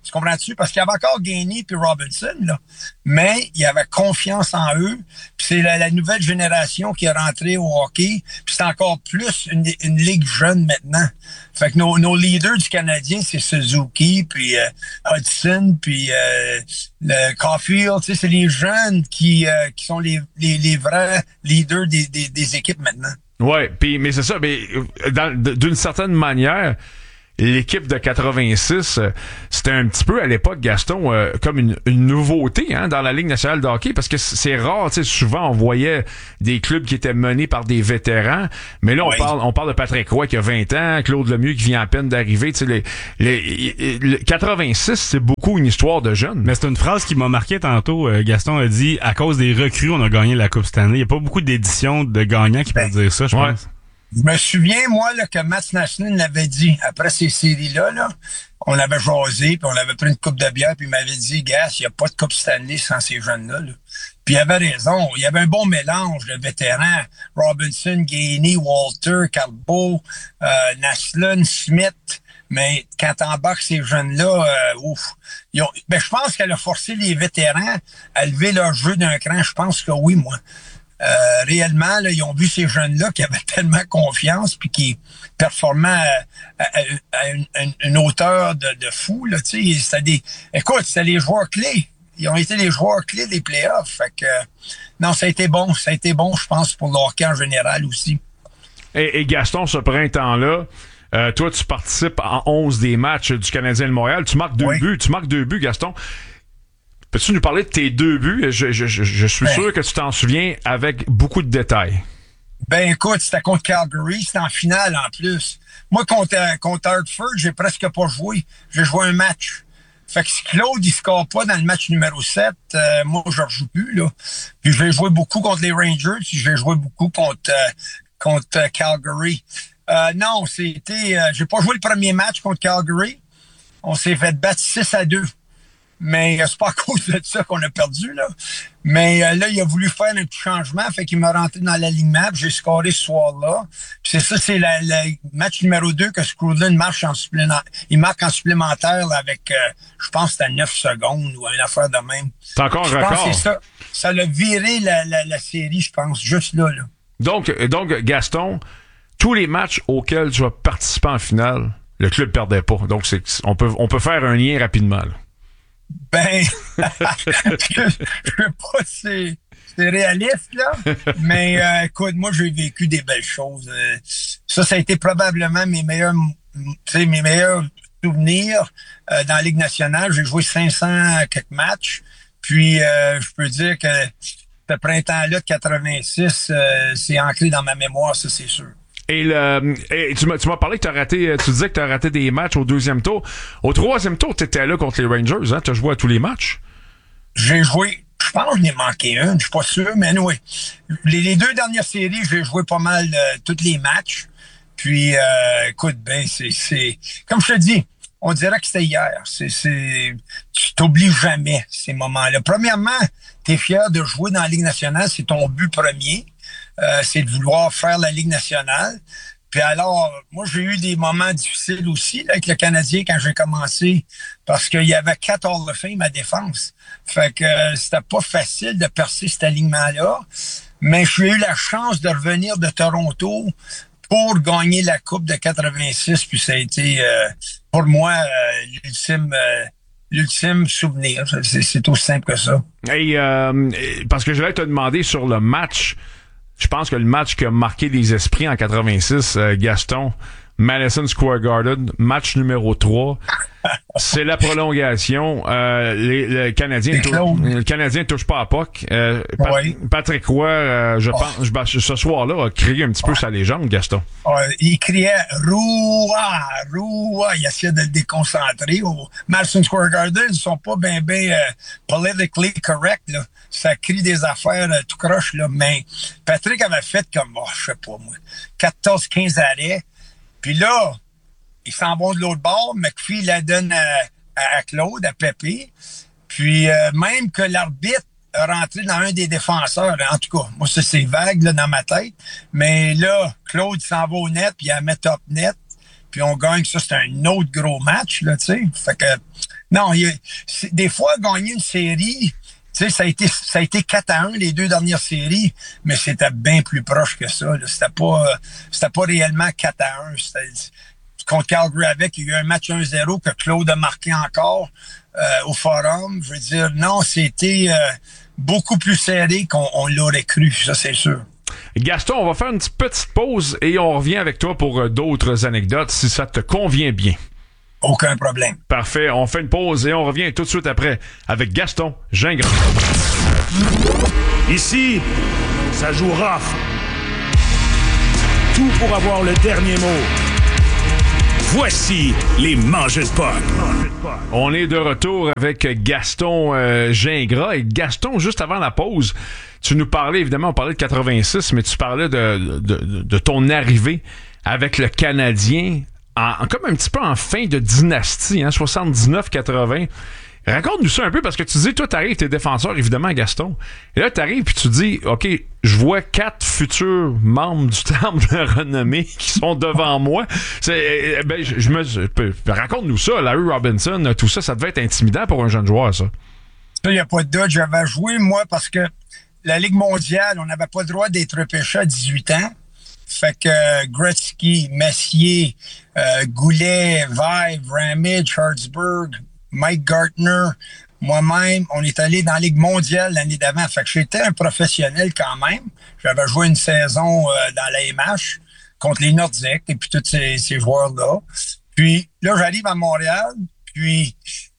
Tu comprends-tu? Parce qu'il y avait encore Gainey puis Robinson, là. Mais il y avait confiance en eux. Puis c'est la nouvelle génération qui est rentrée au hockey. Puis c'est encore plus une ligue jeune maintenant. Fait que nos leaders du Canadien, c'est Suzuki, puis Hudson, puis le Caulfield. Tu sais, c'est les jeunes qui sont les vrais leaders des équipes maintenant.
Ouais, puis mais c'est ça, mais d'une certaine manière, l'équipe de 86, c'était un petit peu à l'époque, Gaston, comme une nouveauté dans la Ligue nationale de hockey, parce que c'est rare, tu sais, souvent on voyait des clubs qui étaient menés par des vétérans, mais là on parle de Patrick Roy qui a 20 ans, Claude Lemieux qui vient à peine d'arriver, tu sais, les 86, c'est beaucoup une histoire de jeunes.
Mais c'est une phrase qui m'a marqué tantôt, Gaston a dit, à cause des recrues, on a gagné la Coupe Stanley. Il n'y a pas beaucoup d'éditions de gagnants qui peuvent dire ça, je pense.
Je me souviens, moi, là, que Matt Naslund l'avait dit, après ces séries-là, là, on avait jasé, puis on avait pris une coupe de bière, puis il m'avait dit, gars, il n'y a pas de Coupe Stanley sans ces jeunes-là. Là. Puis il avait raison. Il y avait un bon mélange de vétérans. Robinson, Gainey, Walter, Carbo, Naslund, Smith. Mais quand t'embarques ces jeunes-là, je pense qu'elle a forcé les vétérans à lever leur jeu d'un cran. Je pense que oui, moi. Réellement, là, ils ont vu ces jeunes-là qui avaient tellement confiance puis qui performaient à une hauteur de fou. Là, c'était les joueurs clés. Ils ont été les joueurs clés des playoffs. Fait que non, ça a été bon. Ça a été bon, je pense, pour le hockey en général aussi.
Et Gaston, ce printemps-là, toi, tu participes en 11 des matchs du Canadien de Montréal. Tu marques 2 buts. Tu marques 2 buts, Gaston. Peux-tu nous parler de tes 2 buts? Je suis sûr que tu t'en souviens avec beaucoup de détails.
Ben écoute, c'était contre Calgary, c'était en finale en plus. Moi, contre Hartford, j'ai presque pas joué. J'ai joué un match. Fait que si Claude, il score pas dans le match numéro 7, moi, je rejoue plus, là. Puis je vais jouer beaucoup contre les Rangers, puis je vais jouer beaucoup contre Calgary. Non, j'ai pas joué le premier match contre Calgary. On s'est fait battre 6-2. Mais c'est pas à cause de ça qu'on a perdu, là. Mais là, il a voulu faire un petit changement, fait qu'il m'a rentré dans l'alignement, puis j'ai scoré ce soir-là. Puis c'est le match numéro 2 que Skrudland marque en supplémentaire là, avec, je pense que c'était 9 secondes ou une affaire de même.
C'est encore un record.
C'est ça. Ça l'a viré la série, je pense, juste là.
Donc, Gaston, tous les matchs auxquels tu vas participer en finale, le club perdait pas. Donc, on peut faire un lien rapidement, là.
Ben, je sais pas si c'est réaliste, là, mais écoute, moi, j'ai vécu des belles choses. Ça a été probablement mes meilleurs souvenirs dans la Ligue nationale. J'ai joué 500 quelques matchs, puis je peux dire que ce printemps-là de 86, c'est ancré dans ma mémoire, ça, c'est sûr.
Et tu m'as parlé que tu disais que tu as raté des matchs au 2e tour. Au 3e tour, tu étais là contre les Rangers, hein? Tu as joué à tous les matchs?
J'ai joué, je pense que je n'ai manqué un, je suis pas sûr, mais oui. Les 2 dernières séries, j'ai joué pas mal tous les matchs. Puis, écoute, ben, c'est comme je te dis, on dirait que c'était hier. Tu t'oublies jamais ces moments-là. Premièrement, tu es fier de jouer dans la Ligue nationale, c'est ton but premier. C'est de vouloir faire la Ligue nationale. Puis alors, moi, j'ai eu des moments difficiles aussi là, avec le Canadien quand j'ai commencé, parce qu'il y avait 4 Hall of Fame à défense. Fait que c'était pas facile de percer cet alignement-là. Mais j'ai eu la chance de revenir de Toronto pour gagner la Coupe de 86. Puis ça a été, pour moi, l'ultime souvenir. C'est aussi simple que ça.
Et parce que je vais te demander sur le match. Je pense que le match qui a marqué les esprits en 86, Gaston, Madison Square Garden, match numéro 3, c'est la prolongation. Le Canadien touche pas à puck. Patrick Roy, je pense, ce soir-là, a créé un petit peu sa légende, Gaston.
Il criait « Roua! Roua! » Il essayait de le déconcentrer. Au Madison Square Garden, ils sont pas bien politically correct, là. Ça crie des affaires tout croche, là. Mais Patrick avait fait comme, je sais pas, moi, 14-15 arrêts. Puis là, ils s'en vont de l'autre bord. McPhee la donne à Claude, à Pépé. Puis même que l'arbitre a rentré dans un des défenseurs. En tout cas, moi, ça, c'est vague là, dans ma tête. Mais là, Claude s'en va au net, puis il la met top net. puis on gagne. Ça, c'est un autre gros match, là, tu sais. Fait que, non, des fois, gagner une série, tu sais, ça a été 4-1 les 2 dernières séries, mais c'était bien plus proche que ça, là. C'était pas réellement 4-1. Contre Calgary avec, il y a eu un match 1-0 que Claude a marqué encore au Forum. Je veux dire, non, c'était beaucoup plus serré qu'on l'aurait cru, ça c'est sûr.
Gaston, on va faire une petite pause et on revient avec toi pour d'autres anecdotes, si ça te convient bien.
Aucun problème.
Parfait, on fait une pause et on revient tout de suite après avec Gaston Gingras.
Ici, ça joue rough. Tout pour avoir le dernier mot. Voici les Mangeux de Puck.
On est de retour avec Gaston Gingras. Et Gaston, juste avant la pause, tu nous parlais, évidemment, on parlait de 86, mais tu parlais de ton arrivée avec le Canadien, comme un petit peu en fin de dynastie, hein, 79-80. Raconte-nous ça un peu, parce que tu dis, toi, t'arrives, t'es défenseur, évidemment, Gaston. Et là, t'arrives, puis tu dis, OK, je vois 4 futurs membres du temple de renommée qui sont devant moi. Raconte-nous ça, Larry Robinson, tout ça, ça devait être intimidant pour un jeune joueur, ça.
Ça, il n'y a pas de doute. J'avais joué, moi, parce que la Ligue mondiale, on n'avait pas le droit d'être repêché à 18 ans. Fait que Gretzky, Messier, Goulet, Vive, Ramage, Hartsburg, Mike Gartner, moi-même, on est allé dans la Ligue mondiale l'année d'avant. Fait que j'étais un professionnel quand même. J'avais joué une saison dans la MH contre les Nordiques et puis tous ces joueurs-là. Puis là, j'arrive à Montréal, puis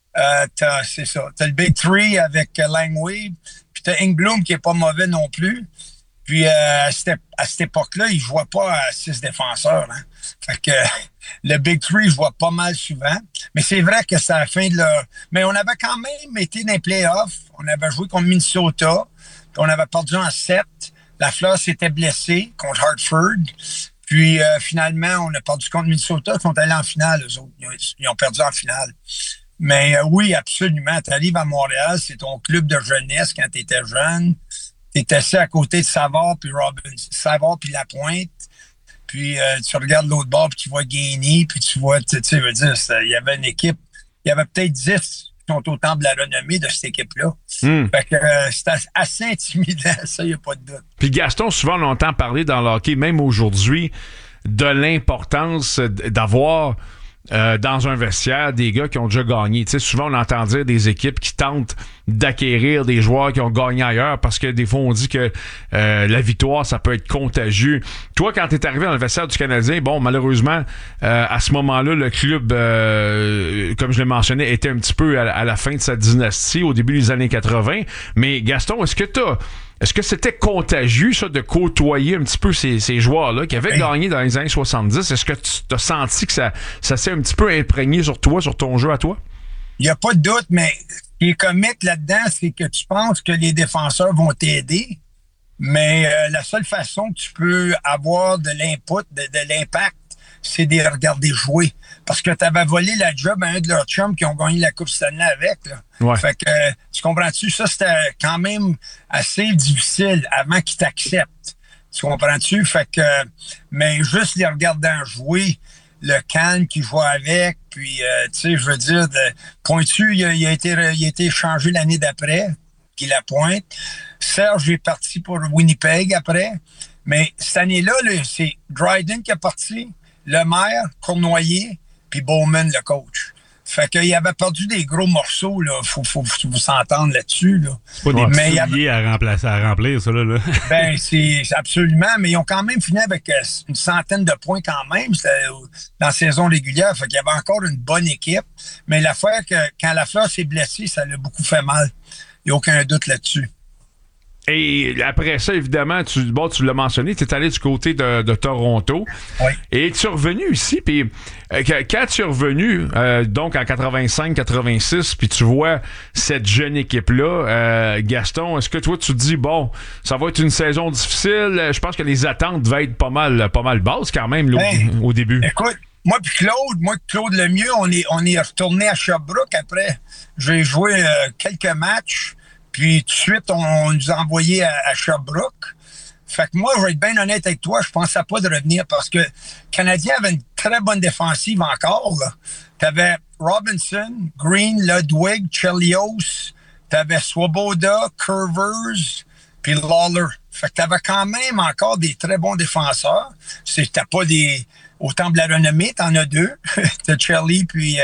c'est ça. T'as le Big Three avec Langway, puis t'as Ingblom qui est pas mauvais non plus. Puis à cette époque-là, il jouait pas à 6 défenseurs. Hein. Fait que le Big Three, je vois pas mal souvent. Mais c'est vrai que c'est à la fin de leur... Mais on avait quand même été dans les playoffs. On avait joué contre Minnesota. Puis on avait perdu en 7. Lafleur s'était blessé contre Hartford. Puis finalement, on a perdu contre Minnesota. Ils sont allés en finale, eux autres. Ils ont perdu en finale. Mais oui, absolument. Tu arrives à Montréal, c'est ton club de jeunesse quand tu étais jeune. T'es assis à côté de Savard puis Lapointe, puis tu regardes l'autre bord puis tu vois Gainey, puis tu vois, tu sais, veux dire, il y avait une équipe, il y avait peut-être 10 qui sont au temple de la renommée de cette équipe-là. Fait que c'était assez intimidant, ça, il n'y a pas de doute.
Puis Gaston, souvent on entend parler dans le hockey, même aujourd'hui, de l'importance d'avoir dans un vestiaire des gars qui ont déjà gagné. Tu sais, souvent on entend dire des équipes qui tentent d'acquérir des joueurs qui ont gagné ailleurs parce que des fois on dit que la victoire ça peut être contagieux. Toi, quand t'es arrivé dans le vestiaire du Canadien, bon, malheureusement à ce moment-là le club comme je l'ai mentionné était un petit peu à la fin de sa dynastie au début des années 80. Mais Gaston, est-ce que c'était contagieux, ça, de côtoyer un petit peu ces joueurs-là qui avaient gagné dans les années 70? Est-ce que tu as senti que ça s'est un petit peu imprégné sur toi, sur ton jeu à toi?
Il n'y a pas de doute, mais ce qui est comique là-dedans, c'est que tu penses que les défenseurs vont t'aider, mais la seule façon que tu peux avoir de l'input, de l'impact, c'est de les regarder jouer. Parce que tu avais volé la job à un de leurs chums qui ont gagné la Coupe Stanley avec. Là. Ouais. Fait que, tu comprends-tu? Ça, c'était quand même assez difficile avant qu'ils t'acceptent. Tu comprends-tu? Fait que, mais juste les regardant jouer, le calme qu'ils jouent avec, puis, tu sais, je veux dire, Pointu, il a été échangé l'année d'après, qui la pointe. Serge est parti pour Winnipeg après. Mais cette année-là, c'est Dryden qui est parti, Lemaire, Cournoyer, puis Bowman, le coach. Fait qu'il avait perdu des gros morceaux, là. Faut vous s'entendre là-dessus, là.
Pas des petits souliers à remplir, ça, là.
Ben, c'est absolument, mais ils ont quand même fini avec une centaine de points quand même. C'était dans la saison régulière. Fait qu'il y avait encore une bonne équipe. Mais l'affaire que quand Lafleur s'est blessé, ça l'a beaucoup fait mal. Il n'y a aucun doute là-dessus.
Et après ça, évidemment, tu l'as mentionné, tu es allé du côté de Toronto.
Oui.
Et tu es revenu ici, puis quand tu es revenu, donc en 85-86, puis tu vois cette jeune équipe-là, Gaston, est-ce que toi, tu te dis, bon, ça va être une saison difficile? Je pense que les attentes devaient être pas mal basses quand même là, au début.
Écoute, moi puis Claude Lemieux, on est retourné à Sherbrooke après. J'ai joué quelques matchs. Puis tout de suite, on nous a envoyés à Sherbrooke. Fait que moi, je vais être bien honnête avec toi, je pensais pas de revenir parce que le Canadien avait une très bonne défensive encore. Tu avais Robinson, Green, Ludwig, Chelios, tu avais Swoboda, Curvers, puis Lawler. Fait que tu avais quand même encore des très bons défenseurs. T'as pas des... Autant de la renommée, t'en as deux. T'as Chelly puis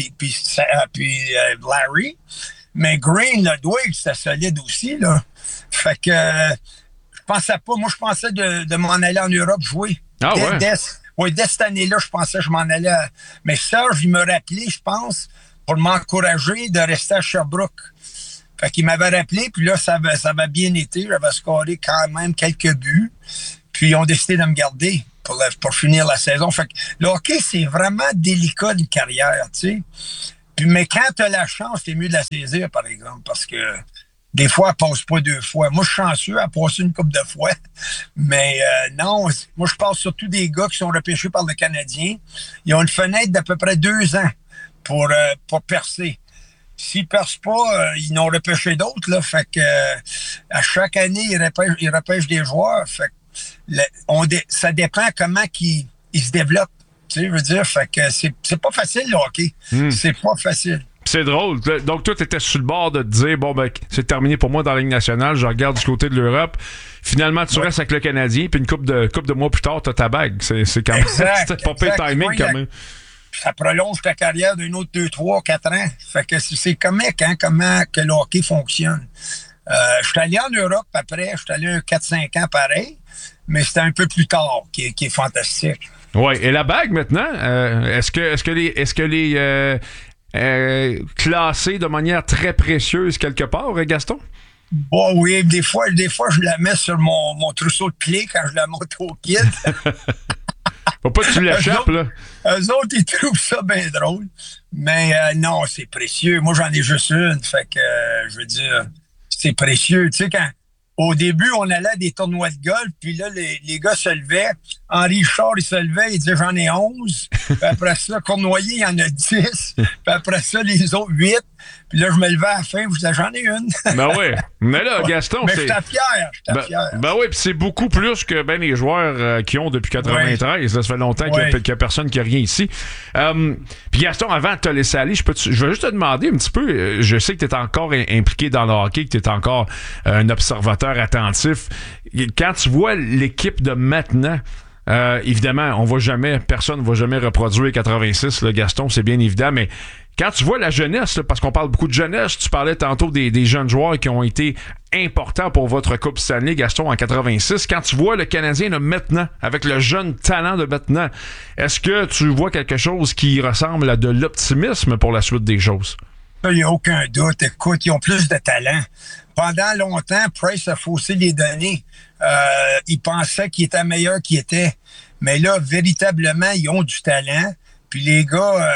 Larry. Mais Green, Ludwig, c'était solide aussi, là. Fait que je pensais pas. Moi, je pensais de m'en aller en Europe jouer.
Ah ouais?
Dès cette année-là, je pensais que je m'en allais. Mais Serge, il me rappelait, je pense, pour m'encourager de rester à Sherbrooke. Fait qu'il m'avait rappelé, puis là, ça va bien été. J'avais scoré quand même quelques buts. Puis ils ont décidé de me garder pour finir la saison. Fait que le hockey, c'est vraiment délicat d'une carrière, tu sais. Mais quand tu as la chance, c'est mieux de la saisir, par exemple, parce que des fois, elle passe pas 2 fois. Moi, je suis chanceux, elle a passé une couple de fois. Mais non, moi, je parle surtout des gars qui sont repêchés par le Canadien. Ils ont une fenêtre d'à peu près 2 ans pour percer. S'ils ne percent pas, ils n'ont repêché d'autres. Là, fait que à chaque année, ils repêchent des joueurs. Fait que ça dépend comment ils se développent. Tu sais, je veux dire, fait que c'est pas facile le hockey. C'est pas facile.
C'est drôle. Donc, toi, tu étais sur le bord de te dire, bon, ben, c'est terminé pour moi dans la Ligue nationale, je regarde du côté de l'Europe. Finalement, tu restes avec le Canadien, puis une couple de mois plus tard, tu as ta bague. C'est quand même. C'était pas pire timing, quand même.
Ça prolonge ta carrière d'un autre 2, 3, 4 ans. Fait que c'est comique, hein, comment que le hockey fonctionne. Je suis allé en Europe après, je suis allé 4-5 ans pareil, mais c'était un peu plus tard qui est fantastique.
Oui, et la bague maintenant, est-ce que les classée de manière très précieuse quelque part, Gaston?
Bon, oui, des fois, je la mets sur mon trousseau de clés quand je la monte au kid.
Faut pas que tu l'échappes, là.
Eux autres, ils trouvent ça bien drôle. Mais non, c'est précieux. Moi, j'en ai juste une. Fait que, je veux dire, c'est précieux. Tu sais, au début, on allait à des tournois de golf, puis là, les gars se levaient. Henri Richard, il se levait, il disait « J'en ai 11. » Puis après ça, Cournoyer, il y en a 10. Puis après ça, les autres, 8. Puis là, je me levais à la fin, je disais « J'en ai une. »
Ben oui. Mais là, Gaston,
mais
c'est...
j'étais fier.
Ben oui, puis c'est beaucoup plus que ben les joueurs qui ont depuis 93. Ouais. Ça fait longtemps qu'il n'y a personne qui a rien ici. Puis Gaston, avant de te laisser aller, je vais juste te demander un petit peu, je sais que tu es encore impliqué dans le hockey, que tu es encore un observateur attentif. Quand tu vois l'équipe de maintenant, évidemment, personne ne va jamais reproduire 86, là, Gaston, c'est bien évident, mais quand tu vois la jeunesse, là, parce qu'on parle beaucoup de jeunesse, tu parlais tantôt des jeunes joueurs qui ont été importants pour votre Coupe Stanley, Gaston, en 86. Quand tu vois le Canadien de maintenant, avec le jeune talent de maintenant, est-ce que tu vois quelque chose qui ressemble à de l'optimisme pour la suite des choses?
Il n'y a aucun doute. Écoute, ils ont plus de talent. Pendant longtemps, Price a faussé les données. Il pensait qu'il était meilleur qu'il était. Mais là, véritablement, ils ont du talent. Puis les gars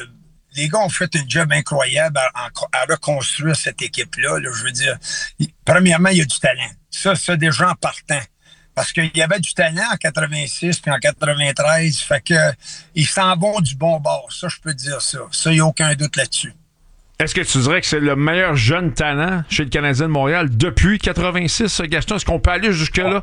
ont fait un job incroyable à reconstruire cette équipe-là. Là, je veux dire, premièrement, il y a du talent. Ça déjà en partant. Parce qu'il y avait du talent en 86 puis en 93. Fait que ils s'en vont du bon bord. Ça, je peux dire ça. Ça, il n'y a aucun doute là-dessus.
Est-ce que tu dirais que c'est le meilleur jeune talent chez le Canadien de Montréal depuis 86, Gaston? Est-ce qu'on peut aller jusque-là?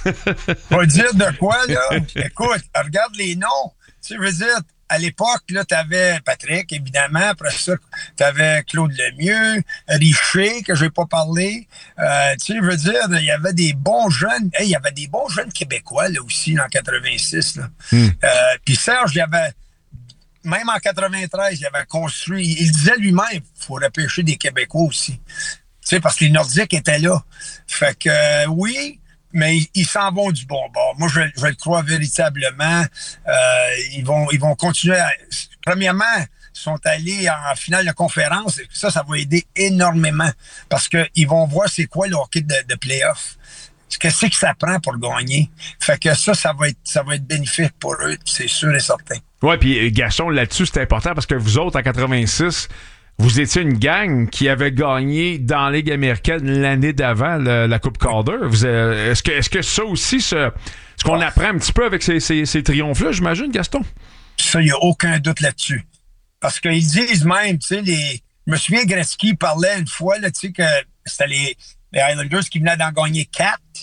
Pas dire de quoi, là? Écoute, regarde les noms. Tu sais, je veux dire, à l'époque, là, t'avais Patrick, évidemment. Après ça, t'avais Claude Lemieux, Richer, que je n'ai pas parlé. Tu sais, je veux dire, il y avait des bons jeunes. Il y avait des bons jeunes Québécois, là, aussi, en 86, là. Puis Serge, il y avait... Même en 93, il avait construit... Il disait lui-même, il faut repêcher des Québécois aussi. Tu sais, parce que les Nordiques étaient là. Fait que, oui, mais ils s'en vont du bon bord. Moi, je le crois véritablement. Ils vont continuer à... Premièrement, ils sont allés en finale de conférence. Ça va aider énormément. Parce qu'ils vont voir c'est quoi le hockey de play-off. Qu'est-ce que ça prend pour gagner? Fait que ça va être bénéfique pour eux, c'est sûr et certain.
Oui, puis Gaston, là-dessus, c'est important parce que vous autres, en 86, vous étiez une gang qui avait gagné dans la Ligue américaine l'année d'avant la Coupe Calder. Est-ce que ça aussi, ce qu'on apprend un petit peu avec ces triomphes-là, j'imagine, Gaston?
Ça, il n'y a aucun doute là-dessus. Parce qu'ils disent même, tu sais, je me souviens, Gretzky parlait une fois, là, tu sais, que c'était les Islanders qui venaient d'en gagner 4.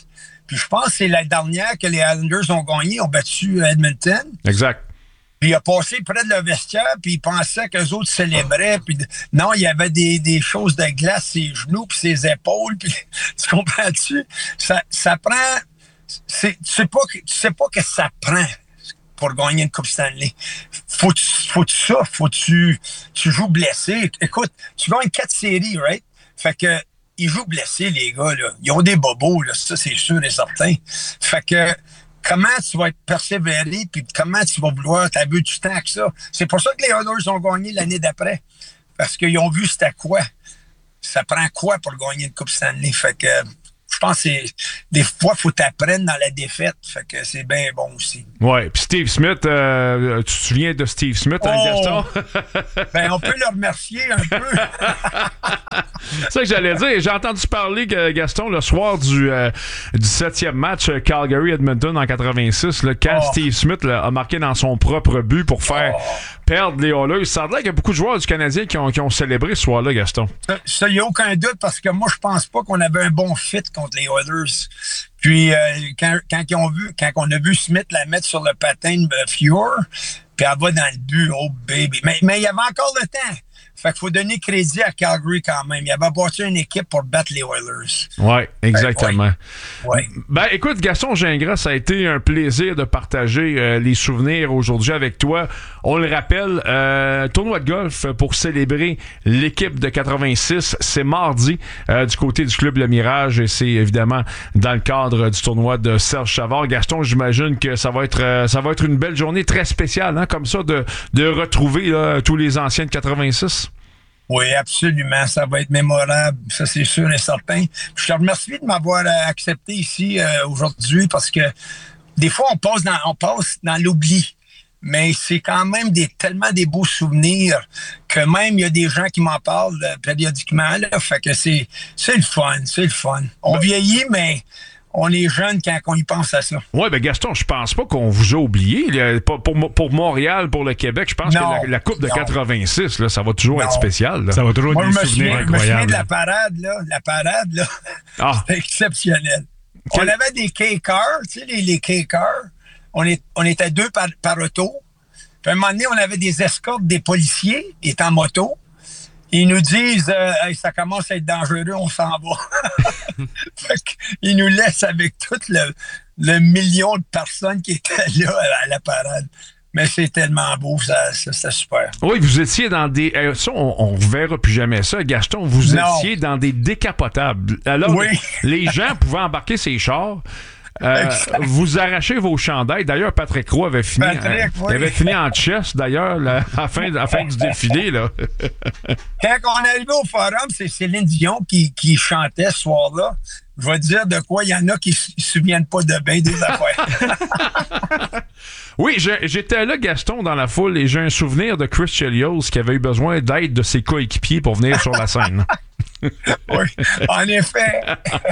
Puis je pense que c'est la dernière que les Islanders ont gagné, ont battu Edmonton.
Exact.
Puis il a passé près de leur vestiaire, puis il pensait qu'eux autres célébraient. Puis non, il y avait des choses de glace, ses genoux, puis ses épaules. Puis tu comprends-tu? Ça prend... Tu sais pas que ça prend pour gagner une Coupe Stanley. Faut que tu joues blessé. Écoute, tu gagnes 4 séries, right? Fait que ils jouent blessés, les gars, là. Ils ont des bobos, là. Ça, c'est sûr et certain. Fait que comment tu vas être persévéré, puis comment tu vas vouloir t'abuser du temps que ça. C'est pour ça que les Oilers ont gagné l'année d'après. Parce qu'ils ont vu c'était quoi. Ça prend quoi pour gagner une Coupe Stanley. Fait que je pense que des fois, il faut t'apprendre dans la défaite. Fait que c'est bien bon aussi.
Ouais. Puis Steve Smith, tu te souviens de Steve Smith, hein, Gaston?
Ben, on peut le remercier un peu.
C'est ça que j'allais dire. J'ai entendu parler, Gaston, le soir du 7e match Calgary-Edmonton en 86, là, quand Steve Smith là, a marqué dans son propre but pour faire perdre les Oilers. Ça a l'air qu'il y a beaucoup de joueurs du Canadien qui ont célébré ce soir-là, Gaston.
Ça, il n'y a aucun doute, parce que moi, je pense pas qu'on avait un bon fit contre les Oilers. Puis, quand on a vu Smith la mettre sur le patin de Fuhr, puis elle va dans le but, oh baby. Mais il y avait encore le temps. Fait qu'il faut donner crédit à Calgary quand même. Il avait bâti une équipe pour battre les Oilers.
Oui, exactement.
Ouais.
Ben, écoute, Gaston Gingras, ça a été un plaisir de partager les souvenirs aujourd'hui avec toi. On le rappelle, tournoi de golf pour célébrer l'équipe de 86. C'est mardi du côté du club Le Mirage, et c'est évidemment dans le cadre du tournoi de Serge Savard. Gaston, j'imagine que ça va être une belle journée très spéciale, hein, comme ça, de retrouver là, tous les anciens de 86.
Oui, absolument. Ça va être mémorable. Ça, c'est sûr et certain. Je te remercie de m'avoir accepté ici aujourd'hui, parce que des fois, on passe dans l'oubli. Mais c'est quand même tellement des beaux souvenirs que même il y a des gens qui m'en parlent périodiquement. Là, fait que c'est le fun. On vieillit, mais on est jeune quand on y pense à ça.
Oui, ben Gaston, je pense pas qu'on vous a oublié. Pour Montréal, pour le Québec, je pense que la Coupe de 86, là, ça va toujours être spécial. Là.
Ça va toujours être des souvenirs
incroyables. Je me souviens de la parade, là. C'était exceptionnel. On avait des K-cars, tu sais, les K-cars. On était 2 par auto. Puis à un moment donné, on avait des escortes des policiers, qui étaient en moto. Ils nous disent hey, ça commence à être dangereux, on s'en va. Fait qu'ils nous laissent avec tout le million de personnes qui étaient là à la parade. Mais c'est tellement beau, c'était super.
Oui, vous étiez dans des... ça, on ne verra plus jamais ça, Gaston. Vous étiez dans des décapotables. Alors, les gens pouvaient embarquer ces chars. Vous arrachez vos chandails. D'ailleurs, Patrick Roy avait fini, avait fini en chess, d'ailleurs, à la fin du défilé. Là.
Quand on est arrivé au forum, c'est Céline Dion qui chantait ce soir-là. Je vais dire de quoi il y en a qui ne se souviennent pas de bien des affaires.
Oui, j'étais là, Gaston, dans la foule, et j'ai un souvenir de Chris Chelios qui avait eu besoin d'aide de ses coéquipiers pour venir sur la scène.
Oui, en effet.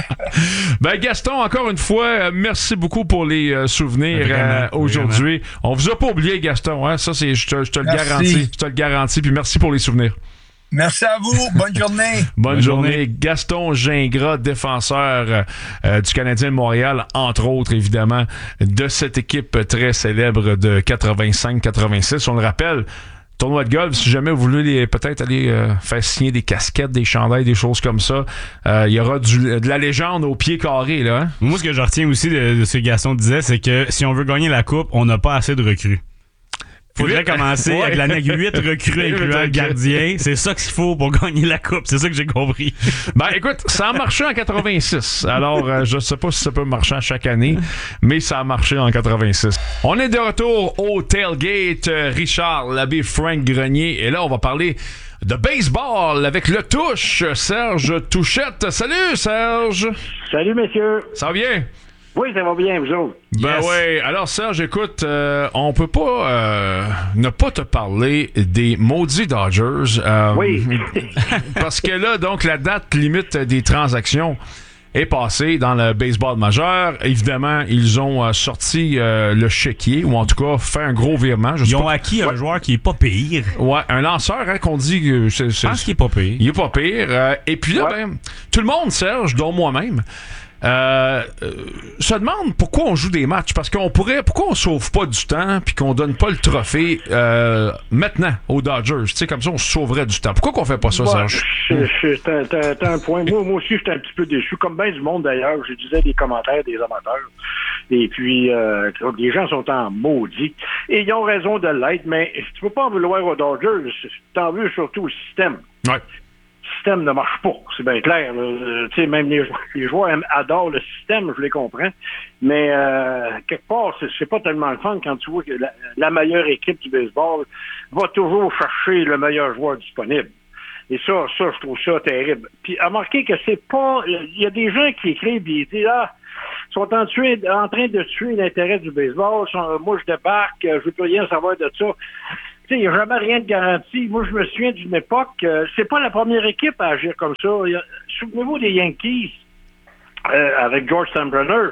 Ben Gaston, encore une fois, merci beaucoup pour les souvenirs aujourd'hui. Vraiment. On vous a pas oublié, Gaston, hein? Ça, je te le garantis. Je te le garantis, puis merci pour les souvenirs.
Merci à vous. Bonne journée.
Bonne journée. Gaston Gingras, défenseur du Canadien de Montréal, entre autres, évidemment, de cette équipe très célèbre de 85-86. On le rappelle, tournoi de golf, si jamais vous voulez peut-être aller faire signer des casquettes, des chandails, des choses comme ça, il y aura de la légende au pied carré. Là, hein?
Moi, ce que je retiens aussi de ce que Gaston disait, c'est que si on veut gagner la coupe, on n'a pas assez de recrues. Faudrait commencer avec l'année 8 recrues incluant le gardien. C'est ça qu'il faut pour gagner la coupe. C'est ça que j'ai compris.
Ben écoute, ça a marché en 86. Alors, je sais pas si ça peut marcher à chaque année, mais ça a marché en 86. On est de retour au tailgate. Richard Labbé, Frank Grenier. Et là, on va parler de baseball avec le touche, Serge Touchette. Salut, Serge.
Salut, messieurs.
Ça va bien?
Oui, ça va bien, vous autres.
Ben oui. Alors, Serge, écoute, on peut pas ne pas te parler des maudits Dodgers.
Oui.
Parce que là, donc, la date limite des transactions est passée dans le baseball majeur. Évidemment, ils ont sorti le chéquier, ou en tout cas fait un gros virement.
Ils ont acquis un joueur qui est pas pire.
Ouais, un lanceur, hein, qu'on dit que
je pense qu'il est pas pire.
Il est pas pire. Et puis là, tout le monde, Serge, dont moi-même, se demande pourquoi on joue des matchs. Parce pourquoi on sauve pas du temps puis qu'on donne pas le trophée maintenant aux Dodgers? Tu sais, comme ça, on sauverait du temps. Pourquoi qu'on fait pas ça, Serge?
T'as un point. Moi aussi, j'étais un petit peu déçu. Comme bien du monde, d'ailleurs. Je disais des commentaires des amateurs. Et puis, les gens sont en maudit. Et ils ont raison de l'être, mais tu peux pas en vouloir aux Dodgers. T'en veux surtout au système.
Ouais.
Le système ne marche pas, c'est bien clair. Tu sais, même les joueurs adorent le système, je les comprends. Mais quelque part, c'est pas tellement le fun quand tu vois que la meilleure équipe du baseball va toujours chercher le meilleur joueur disponible. Et ça, je trouve ça terrible. Puis, remarquez que c'est pas... Il y a des gens qui écrivent et ils disent, sont en train de tuer l'intérêt du baseball. Moi, je débarque, je veux plus rien savoir de ça. Tu sais, il n'y a jamais rien de garanti. Moi, je me souviens d'une époque, c'est pas la première équipe à agir comme ça. Souvenez-vous des Yankees avec George Steinbrenner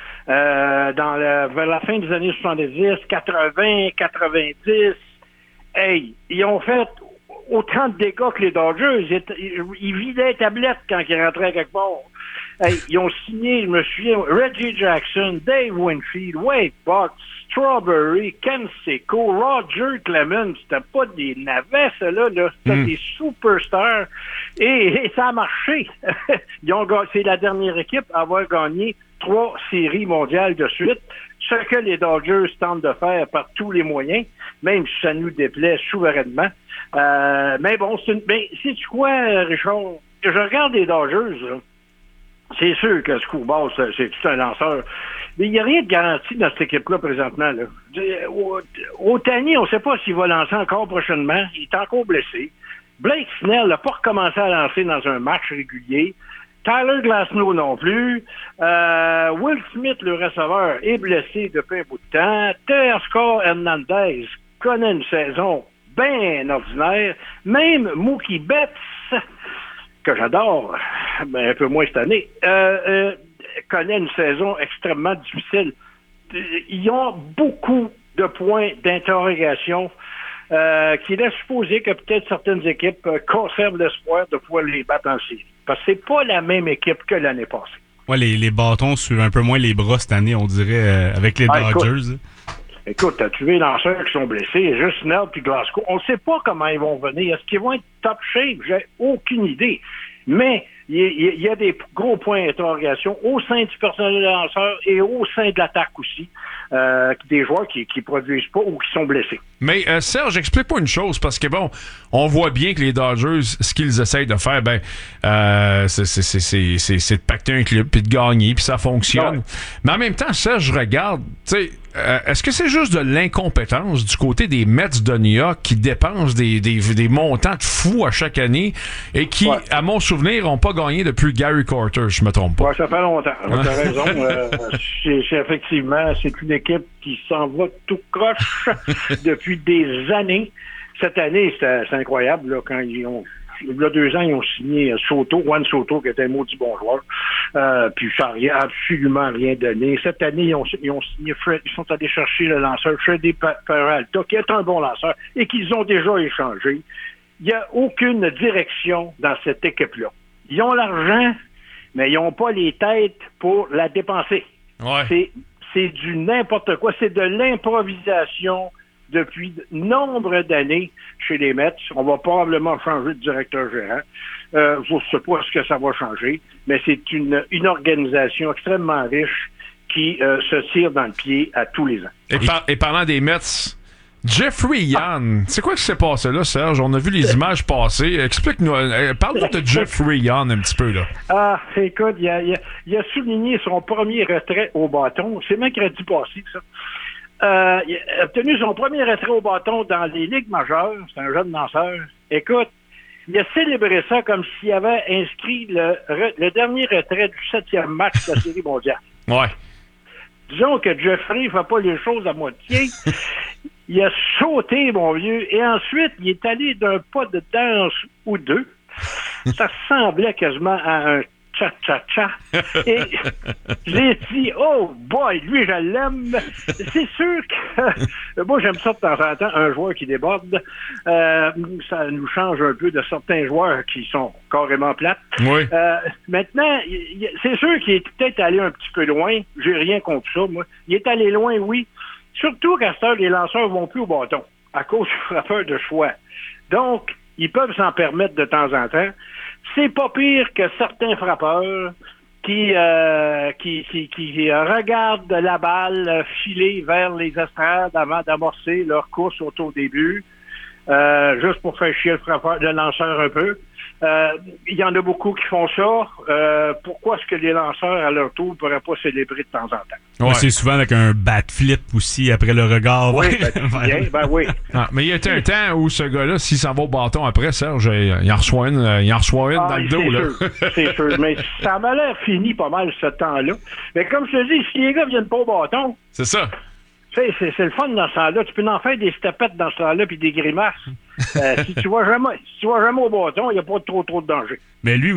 vers la fin des années 70, 80, 90. Hey, ils ont fait autant de dégâts que les Dodgers. Ils vidaient les tablettes quand ils rentraient quelque part. Hey, ils ont signé, je me souviens, Reggie Jackson, Dave Winfield, Wade Buck, Strawberry, Ken Seco, Roger Clemens. C'était pas des navets, ceux-là, là. C'était des superstars. Et ça a marché. C'est la dernière équipe à avoir gagné 3 séries mondiales de suite. Ce que les Dodgers tentent de faire par tous les moyens, même si ça nous déplaît souverainement. Mais bon, sais-tu quoi, Richard? Je regarde les Dodgers, là. C'est sûr que Screwball, c'est tout un lanceur. Mais il n'y a rien de garanti dans cette équipe-là présentement. Là. Ohtani, on ne sait pas s'il va lancer encore prochainement. Il est encore blessé. Blake Snell n'a pas recommencé à lancer dans un match régulier. Tyler Glasnow non plus. Will Smith, le receveur, est blessé depuis un bout de temps. Teoscar Hernandez connaît une saison bien ordinaire. Même Mookie Betts, que j'adore, mais un peu moins cette année, connaît une saison extrêmement difficile. Ils ont beaucoup de points d'interrogation qui laissent supposer que peut-être certaines équipes conservent l'espoir de pouvoir les battre en série. Parce que c'est pas la même équipe que l'année passée.
Ouais, les bâtons suivent un peu moins les bras cette année, on dirait, avec les Dodgers.
Écoute, t'as tué les lanceurs qui sont blessés, juste Snell puis Glasgow. On ne sait pas comment ils vont venir. Est-ce qu'ils vont être top shape? J'ai aucune idée. Mais il y a des gros points d'interrogation au sein du personnel de lanceurs et au sein de l'attaque aussi. Des joueurs qui produisent pas ou qui sont blessés.
Mais Serge, explique-moi une chose, parce que bon, on voit bien que les Dodgers, ce qu'ils essayent de faire, c'est de pacter un club puis de gagner, puis ça fonctionne. Ouais. Mais en même temps, Serge, je regarde, tu sais, est-ce que c'est juste de l'incompétence du côté des Mets de New York qui dépensent des montants de fous à chaque année et qui, à mon souvenir, n'ont pas gagné depuis Gary Carter, je me trompe pas.
Ouais, ça fait longtemps. Tu as raison. Effectivement, c'est une équipe qui s'en va tout croche depuis des années. Cette année, c'est incroyable, là, quand il y a 2 ans, ils ont signé Juan Soto, qui était un maudit bon joueur. Puis ça n'a absolument rien donné. Cette année, ils ont signé Fred. Ils sont allés chercher le lanceur Freddy Peralta, qui est un bon lanceur, et qu'ils ont déjà échangé. Il n'y a aucune direction dans cette équipe-là. Ils ont l'argent, mais ils n'ont pas les têtes pour la dépenser.
Ouais.
C'est du n'importe quoi. C'est de l'improvisation depuis nombre d'années chez les Mets. On va probablement changer de directeur gérant. Je ne sais pas ce que ça va changer, mais c'est une organisation extrêmement riche qui se tire dans le pied à tous les ans.
Et parlant des Mets, Jeffrey Young, c'est quoi qui s'est passé là, Serge? On a vu les images passer. Explique-nous, parle-nous de Jeffrey Young un petit peu, là.
Écoute, il a souligné son premier retrait au bâton. C'est mercredi passé, ça. Il a obtenu son premier retrait au bâton dans les ligues majeures. C'est un jeune lanceur. Écoute, il a célébré ça comme s'il avait inscrit le dernier retrait du 7e match de la Série mondiale.
Ouais.
Disons que Jeffrey ne fait pas les choses à moitié. Il a sauté, mon vieux, et ensuite, il est allé d'un pas de danse ou deux. Ça ressemblait quasiment à un cha-cha-cha. Et j'ai dit, oh boy, lui, je l'aime. C'est sûr que moi, j'aime ça de temps en temps, un joueur qui déborde. Ça nous change un peu de certains joueurs qui sont carrément plates.
Oui.
Maintenant, c'est sûr qu'il est peut-être allé un petit peu loin. J'ai rien contre ça, moi. Il est allé loin, oui. Surtout qu'à cette heure, les lanceurs vont plus au bâton à cause du frappeur de choix. Donc, ils peuvent s'en permettre de temps en temps. C'est pas pire que certains frappeurs qui regardent la balle filer vers les estrades avant d'amorcer leur course au début, juste pour faire chier le lanceur un peu. Il y en a beaucoup qui font ça. Pourquoi est-ce que les lanceurs, à leur tour, ne pourraient pas célébrer de temps en temps?
Ouais. C'est souvent avec un bat flip aussi après le regard.
Oui, ben oui.
Ah, mais il y a un temps où ce gars-là, s'il s'en va au bâton après, Serge, il en reçoit une dans le dos. Là.
C'est sûr. Mais ça m'a l'air fini pas mal ce temps-là. Mais comme je te dis, si les gars viennent pas au bâton...
C'est ça.
C'est le fun dans ce temps-là. Tu peux en faire des stepettes dans ce temps-là puis des grimaces. Si tu vas jamais au bâton, il n'y a pas trop de danger.
Mais lui